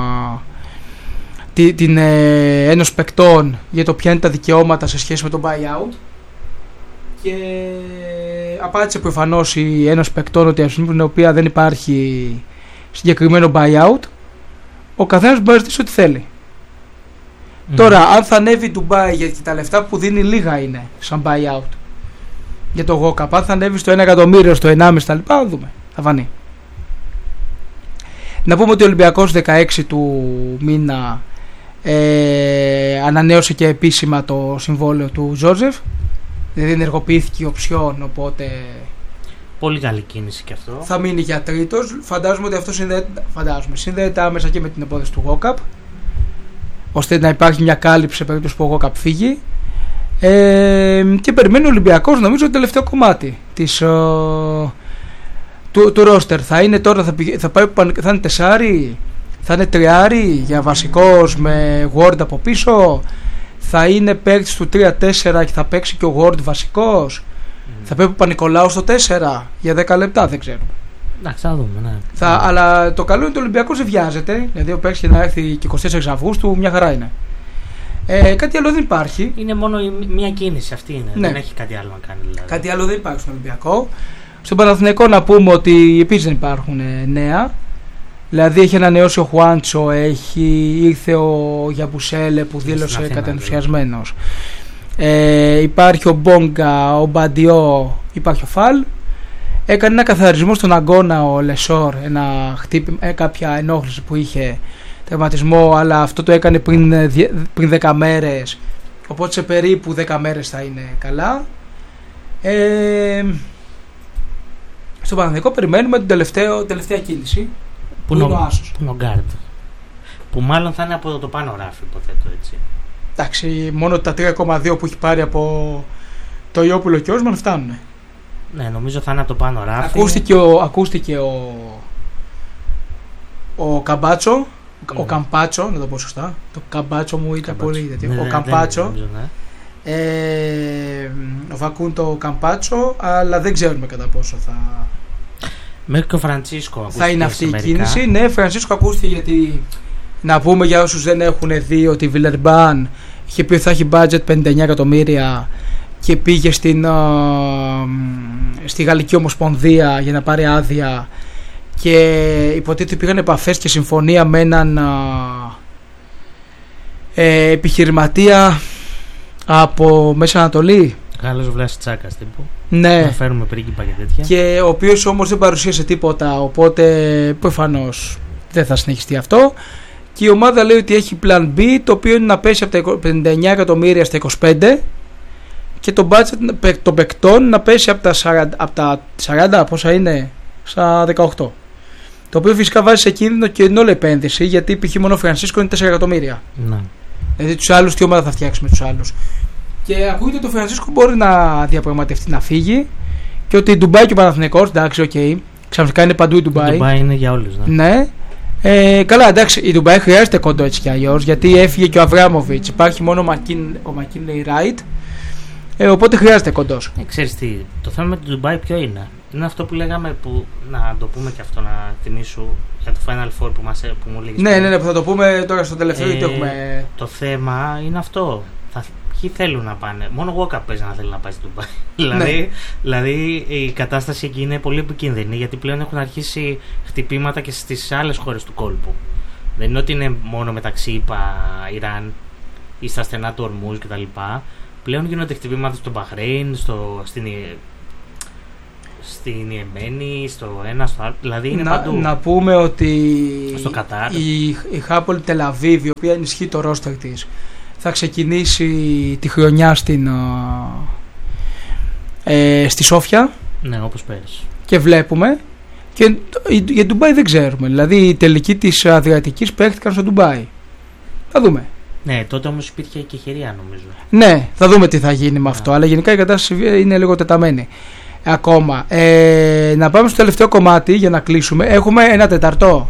την, την ε, Ένωση Παικτών για το ποια είναι τα δικαιώματα σε σχέση με το buyout, και απάντησε προφανώς η Ένωση Παικτών ότι ας πούμε την οποία δεν υπάρχει συγκεκριμένο buyout, ο καθένας μπορεί να ζητήσει ό,τι θέλει. Mm. Τώρα αν θα ανέβει η Dubai, γιατί τα λεφτά που δίνει λίγα είναι σαν buyout για το γόκαπ, αν θα ανέβει στο ένα εκατομμύριο, στο ενάμιση τα λοιπά, θα δούμε, θα φανεί. Να πούμε ότι ο Ολυμπιακός δεκαέξι του μήνα ε, ανανέωσε και επίσημα το συμβόλαιο του Τζόζεφ, δηλαδή ενεργοποιήθηκε η οψιόν, οπότε πολύ καλή κίνηση και αυτό. Θα μείνει για τρίτος. Φαντάζομαι ότι αυτό συνδέεται, φαντάζομαι, συνδέεται άμεσα και με την υπόθεση του γόκαπ. ώστε να υπάρχει μια κάλυψη σε περίπτωση που ο Γόκαπ φύγει. Ε, και περιμένει ο Ολυμπιακός, νομίζω, το τελευταίο κομμάτι της, ο, του, του ρόστερ. Θα είναι τώρα, θα, πηγα, θα, πάει, θα είναι τεσάρι, θα είναι τριάρι για βασικός με Ward από πίσω, θα είναι παίκτης του τρία τέσσερα και θα παίξει και ο Ward βασικός, mm. θα παίξει ο Παπα-Νικολάου στο τέσσερα για δέκα λεπτά, δεν ξέρουμε. Εντάξει, θα δούμε, ναι. Θα, mm. Αλλά το καλό είναι το Ολυμπιακός δεν βιάζεται, δηλαδή ο παίκτης να έρθει και εικοστή τέσσερις Αυγούστου, μια χαρά είναι. Ε, κάτι άλλο δεν υπάρχει. Είναι μόνο μία κίνηση, αυτή είναι. Ναι. Δεν έχει κάτι άλλο να κάνει. Δηλαδή. Κάτι άλλο δεν υπάρχει στον Ολυμπιακό. Στον Παναθηναϊκό να πούμε ότι επίσης δεν υπάρχουν νέα. Δηλαδή έχει ανανεώσει ο Χουάντσο, έχει, ήρθε ο Γιαμπουσέλε που δήλωσε κατενθουσιασμένος. Ε, υπάρχει ο Μπόγκα, ο Μπαντιό, υπάρχει ο Φαλ. Έκανε ένα καθαρισμό στον αγώνα ο Λεσόρ, ένα χτύπη, ε, κάποια ενόχληση που είχε. Τερματισμό, αλλά αυτό το έκανε πριν, πριν δέκα μέρες, οπότε σε περίπου δέκα μέρες θα είναι καλά. Ε, στο Παναθηναϊκό περιμένουμε την τελευταίο, τελευταία κίνηση που είναι ο Άσος, που είναι ο Γκάρντ, που μάλλον θα είναι από το πάνω ράφι, υποθέτω, έτσι. Εντάξει, μόνο τα τρία κόμμα δύο που έχει πάρει από το Ιόπουλο και Όσμαν φτάνουν. Ναι, νομίζω θα είναι από το πάνω ράφι. Ακούστηκε ο, ακούστηκε ο, ο Καμπάτσο. Ο Καμπάτσο, να το πω σωστά. Το Καμπάτσο μου ήταν πολύ τέτοιο. Ναι, ο Καμπάτσο. Ναι, ναι. Ε, ο Φακούν το Καμπάτσο, αλλά δεν ξέρουμε κατά πόσο θα. Μέχρι και ο Φραντσίσκο θα είναι αυτή η κίνηση. Ναι, Φραντσίσκο ακούστηκε, γιατί να πούμε για όσους δεν έχουν δει ότι η Βιλερμπάν είχε πει ότι θα έχει budget πενήντα εννέα εκατομμύρια και πήγε στην, uh, στη Γαλλική Ομοσπονδία για να πάρει άδεια. Και υποτίθεται πήγαν επαφές και συμφωνία με έναν α, ε, επιχειρηματία από Μέση Ανατολή. Γάλλος Βλάσης Τσάκας τύπου. Ναι. Να φέρουμε πρίγκιπα και τέτοια. Και ο οποίος όμως δεν παρουσίασε τίποτα, οπότε προφανώς δεν θα συνεχιστεί αυτό. Και η ομάδα λέει ότι έχει plan B, το οποίο είναι να πέσει από τα πενήντα εννέα εκατομμύρια στα είκοσι πέντε και το budget των παικτών να πέσει από τα σαράντα, από τα σαράντα πόσα είναι, στα δεκαοκτώ. Το οποίο φυσικά βάζει σε κίνδυνο και την όλη επένδυση, γιατί π.χ. μόνο ο Φρανσίσκο είναι τέσσερα εκατομμύρια. Ναι. Δηλαδή τους άλλους, τι ομάδα θα φτιάξει με τους άλλους. Και ακούγεται ότι ο Φρανσίσκο μπορεί να διαπραγματευτεί να φύγει και ότι η Ντουμπάι και ο Παναθηναϊκός, εντάξει, οκ. Okay, ξαφνικά είναι παντού η Ντουμπάι. Η Ντουμπάι είναι για όλους, ναι. Ναι. Ε, καλά, εντάξει, η Ντουμπάι χρειάζεται κοντό έτσι κι αλλιώς, γιατί έφυγε και ο Αβράμοβιτς. Υπάρχει μόνο ο Μακίνλεϊ Ράιτ. Ε, οπότε χρειάζεται κοντός. Ε, ξέρεις τι, το θέμα με την Ντουμπάι ποιο είναι. Είναι αυτό που λέγαμε, που, να το πούμε και αυτό, να θυμίσου για το Final Four που, μας, που μου λέγεις. Ναι, ναι, ναι, που θα το πούμε τώρα στο τελευταίο, ε, γιατί έχουμε. Το θέμα είναι αυτό. Θα, ποιοι θέλουν να πάνε. Μόνο ο Walkup παίζει να θέλει να πάει στην Ντουμπάι. δηλαδή, ναι. δηλαδή η κατάσταση εκεί είναι πολύ επικίνδυνη, γιατί πλέον έχουν αρχίσει χτυπήματα και στις άλλες χώρες του κόλπου. Δεν είναι ότι είναι μόνο μεταξύ ΙΠΑ, Ιράν ή στα στενά του Ορμούζ κτλ. Πλέον γίνονται χτυπήματα στο Μπαχρέιν, στο, στην, στην Ιεμένη, στο ένα, στο άλλο. Δηλαδή είναι να, παντού. Να πούμε ότι στο Κατάρ. η, η Χάπολη Τελαβίβ, η οποία ενισχύει το ρόστερ της, θα ξεκινήσει τη χρονιά στην, ε, στη Σόφια. Ναι, όπως πέρυσι. Και βλέπουμε. Και για Ντουμπάι δεν ξέρουμε. Δηλαδή οι τελικοί της Αδριατικής παίχτηκαν στο Ντουμπάι. Θα δούμε. Ναι, τότε όμως υπήρχε και χειρία, νομίζω. Ναι, θα δούμε τι θα γίνει με αυτό. Yeah. Αλλά γενικά η κατάσταση είναι λίγο τεταμένη. Ακόμα. Ε, να πάμε στο τελευταίο κομμάτι για να κλείσουμε. Έχουμε ένα τεταρτό.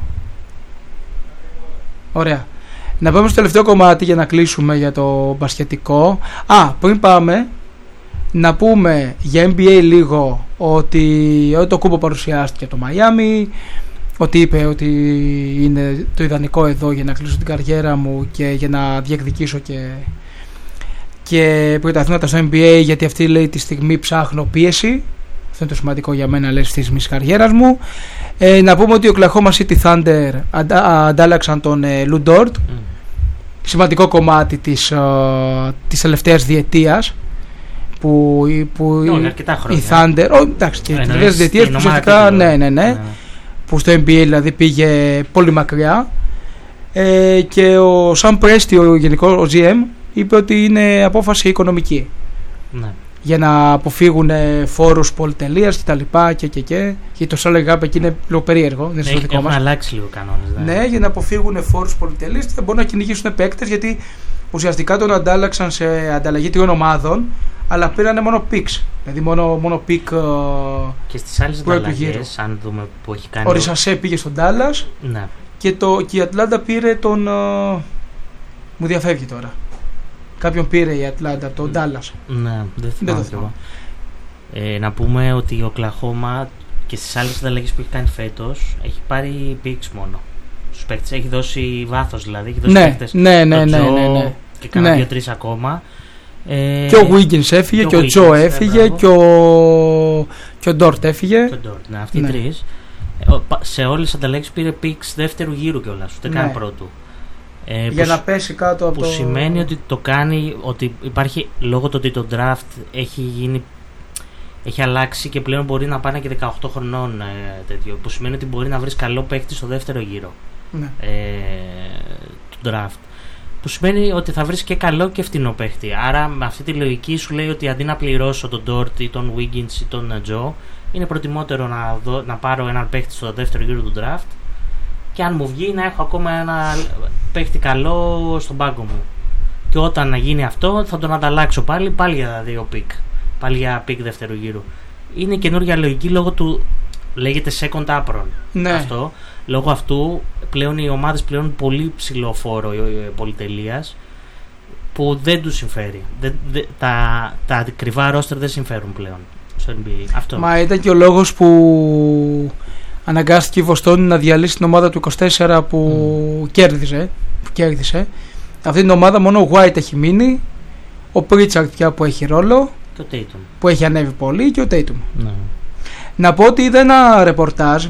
Ωραία. Να πάμε στο τελευταίο κομμάτι για να κλείσουμε για το μπασκετικό. Α, πριν πάμε, να πούμε για N B A λίγο ότι το Κούμπο παρουσιάστηκε από το Μαϊάμι, ότι είπε ότι είναι το ιδανικό εδώ για να κλείσω την καριέρα μου και για να διεκδικήσω και, και πρωταθλήματα στο N B A, γιατί αυτή λέει τη στιγμή ψάχνω πίεση. Αυτό είναι το σημαντικό για μένα, λέει, στη στιγμή της καριέρας μου. Ε, να πούμε ότι ο Oklahoma City Thunder αντα, αντάλλαξαν τον ε, Lou Dort. Mm. Σημαντικό κομμάτι της, ε, της τελευταίας διετίας που, που no, η, η Thunder, oh, εντάξει, και τις τελευταίες διετίες που ουσιαστικά ναι, ναι, ναι, ναι, που στο N B A δηλαδή πήγε πολύ μακριά. Ε, και ο Sam Presti, ο γενικός, ο τζι εμ, είπε ότι είναι απόφαση οικονομική. Ναι. για να αποφύγουν φόρους πολυτελείας και τα λοιπά και και και γιατί το salary cap εκεί είναι λίγο περίεργο, δεν είναι στο δικό μας. Έχουν αλλάξει λίγο κανόνες. Ναι, για να αποφύγουν φόρους πολυτελείας και θα μπορούν να κυνηγήσουν παίκτες, γιατί ουσιαστικά τον αντάλλαξαν σε ανταλλαγή τριών ομάδων, αλλά πήρανε μόνο picks. Δηλαδή μόνο, μόνο pick. Και στις άλλες ανταλλαγές, αν δούμε που έχει κάνει. Ο Ρισασέ πήγε στον Dallas. Ναι. Και, το, και η Ατλάντα πήρε τον. Uh, μου διαφεύγει τώρα. Κάποιον πήρε η Ατλάντα από τον Dallas. Ναι, δεν θυμάμαι. Δεν το ε, να πούμε ότι ο Κλαχώμα και στις άλλες ανταλλαγές που έχει κάνει φέτος έχει πάρει picks μόνο. Στους παίκτες έχει δώσει βάθος, δηλαδή. Έχει δώσει ναι, παίκτες. Ναι, ναι, ναι, ναι, ναι. Και κάνα ναι. δύο-τρεις ακόμα. Ε, και ο Wiggins έφυγε, και ο Τζο έφυγε, και ο, και ο Ντόρτ έφυγε. Και ο Ντόρτ, ναι, αυτοί οι ναι. τρεις. Σε όλες τις ανταλλαγές πήρε picks δεύτερου γύρου κιόλας, ούτε ναι. καν πρώτου. Ε, για που, να πέσει κάτω από που το... Που σημαίνει ότι το κάνει, ότι υπάρχει, λόγω του ότι το draft έχει γίνει, έχει αλλάξει και πλέον μπορεί να πάνε και δεκαοκτώ χρονών ε, τέτοιο, που σημαίνει ότι μπορεί να βρεις καλό παίκτη στο δεύτερο γύρο ναι. ε, του draft. Που σημαίνει ότι θα βρεις και καλό και φτηνό παίχτη. Άρα με αυτή τη λογική σου λέει ότι αντί να πληρώσω τον Ντόρτ ή τον Wiggins ή τον Τζο, είναι προτιμότερο να, δω, να πάρω έναν παίχτη στο δεύτερο γύρο του draft και αν μου βγει να έχω ακόμα ένα παίχτη καλό στον πάγκο μου. Και όταν να γίνει αυτό θα τον ανταλλάξω πάλι, πάλι για δύο πικ. Πάλι για πικ δεύτερου γύρου. Είναι καινούργια λογική λόγω του. Λέγεται second apron. Ναι. Αυτό. Λόγω αυτού πλέον οι ομάδες πλέον πολύ ψηλό φόρο πολυτελείας που δεν τους συμφέρει. Δεν, δε, τα, τα ακριβά ρόστερ δεν συμφέρουν πλέον στο N B A. Αυτό. Μα ήταν και ο λόγος που αναγκάστηκε η Βοστόνη να διαλύσει την ομάδα του είκοσι τέσσερα που, mm. κέρδιζε, που κέρδισε. Αυτή την ομάδα μόνο ο White έχει μείνει, ο Pritchard πια που έχει ρόλο και ο Tatum που έχει ανέβει πολύ και ο Tatum. Ναι. Να πω ότι είδα ένα ρεπορτάζ,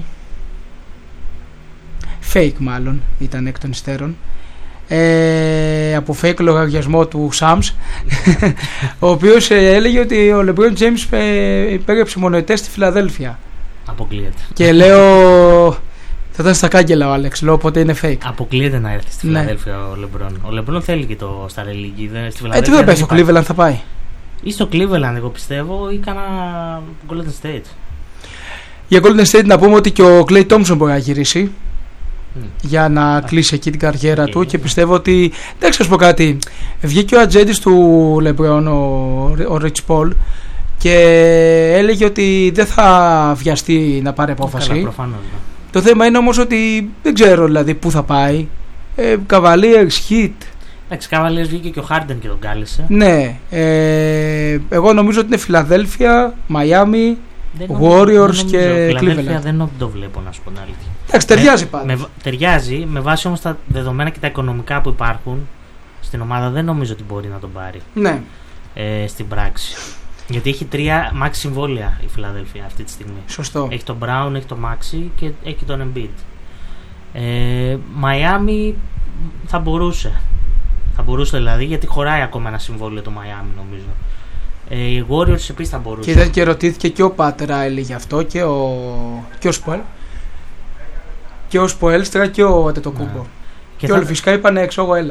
fake μάλλον ήταν εκ των υστέρων, ε, από fake λογαριασμό του Shams, ο οποίος ε, έλεγε ότι ο LeBron James ε, υπέγραψε μονοετές στη Φιλαδέλφια. Αποκλείεται. Και λέω θα ήταν στα κάγκελα ο Άλεξ, λέω οπότε είναι fake. Αποκλείεται να έρθει στη Φιλαδέλφια ναι. ο LeBron. Ο LeBron θέλει και το Star League. Ε, τι δεν πες, στο Cleveland θα πάει. Ή στο Cleveland εγώ πιστεύω ή κάνα Golden State. Για Golden State να πούμε ότι και ο Klay Thompson μπορεί να γυρίσει mm. για να ah. κλείσει εκεί την καριέρα okay. του και πιστεύω ότι, δεν ξέρω να σου πω κάτι, βγήκε ο ατζέντης του LeBron, ο, ο Rich Paul, και έλεγε ότι δεν θα βιαστεί να πάρει απόφαση. Καλά, προφανώς, ναι. Το θέμα είναι όμως ότι δεν ξέρω δηλαδή πού θα πάει. ε, Cavaliers, Heat. Εντάξει, Cavaliers βγήκε και ο Harden και τον κάλεσε. Ναι, ε, εγώ νομίζω ότι είναι Φιλαδέλφια, Miami, Warriors και Cleveland. Δεν το βλέπω, να σου πω την αλήθεια. Εντάξει, ταιριάζει πάντα. Με, ταιριάζει, με βάση όμως τα δεδομένα και τα οικονομικά που υπάρχουν στην ομάδα, δεν νομίζω ότι μπορεί να τον πάρει. Ναι. Ε, στην πράξη. Γιατί έχει τρία max συμβόλαια η Φιλαδέλφια αυτή τη στιγμή. Σωστό. Έχει τον Brown, έχει τον Maxi και έχει τον Embiid. Ε, Miami θα μπορούσε. Θα μπορούσε δηλαδή, γιατί χωράει ακόμα ένα συμβόλαιο το Miami νομίζω. Ε, οι Warriors επίσης θα μπορούσε. Και ήταν και ρωτήθηκε και ο Pat Riley γι' αυτό και ο, και ο Spoel. Και ο Spoelstra και ο Αντετοκούμπο. Ναι. Και, και θα... όλοι φυσικά είπαν έξω εγώ έλα.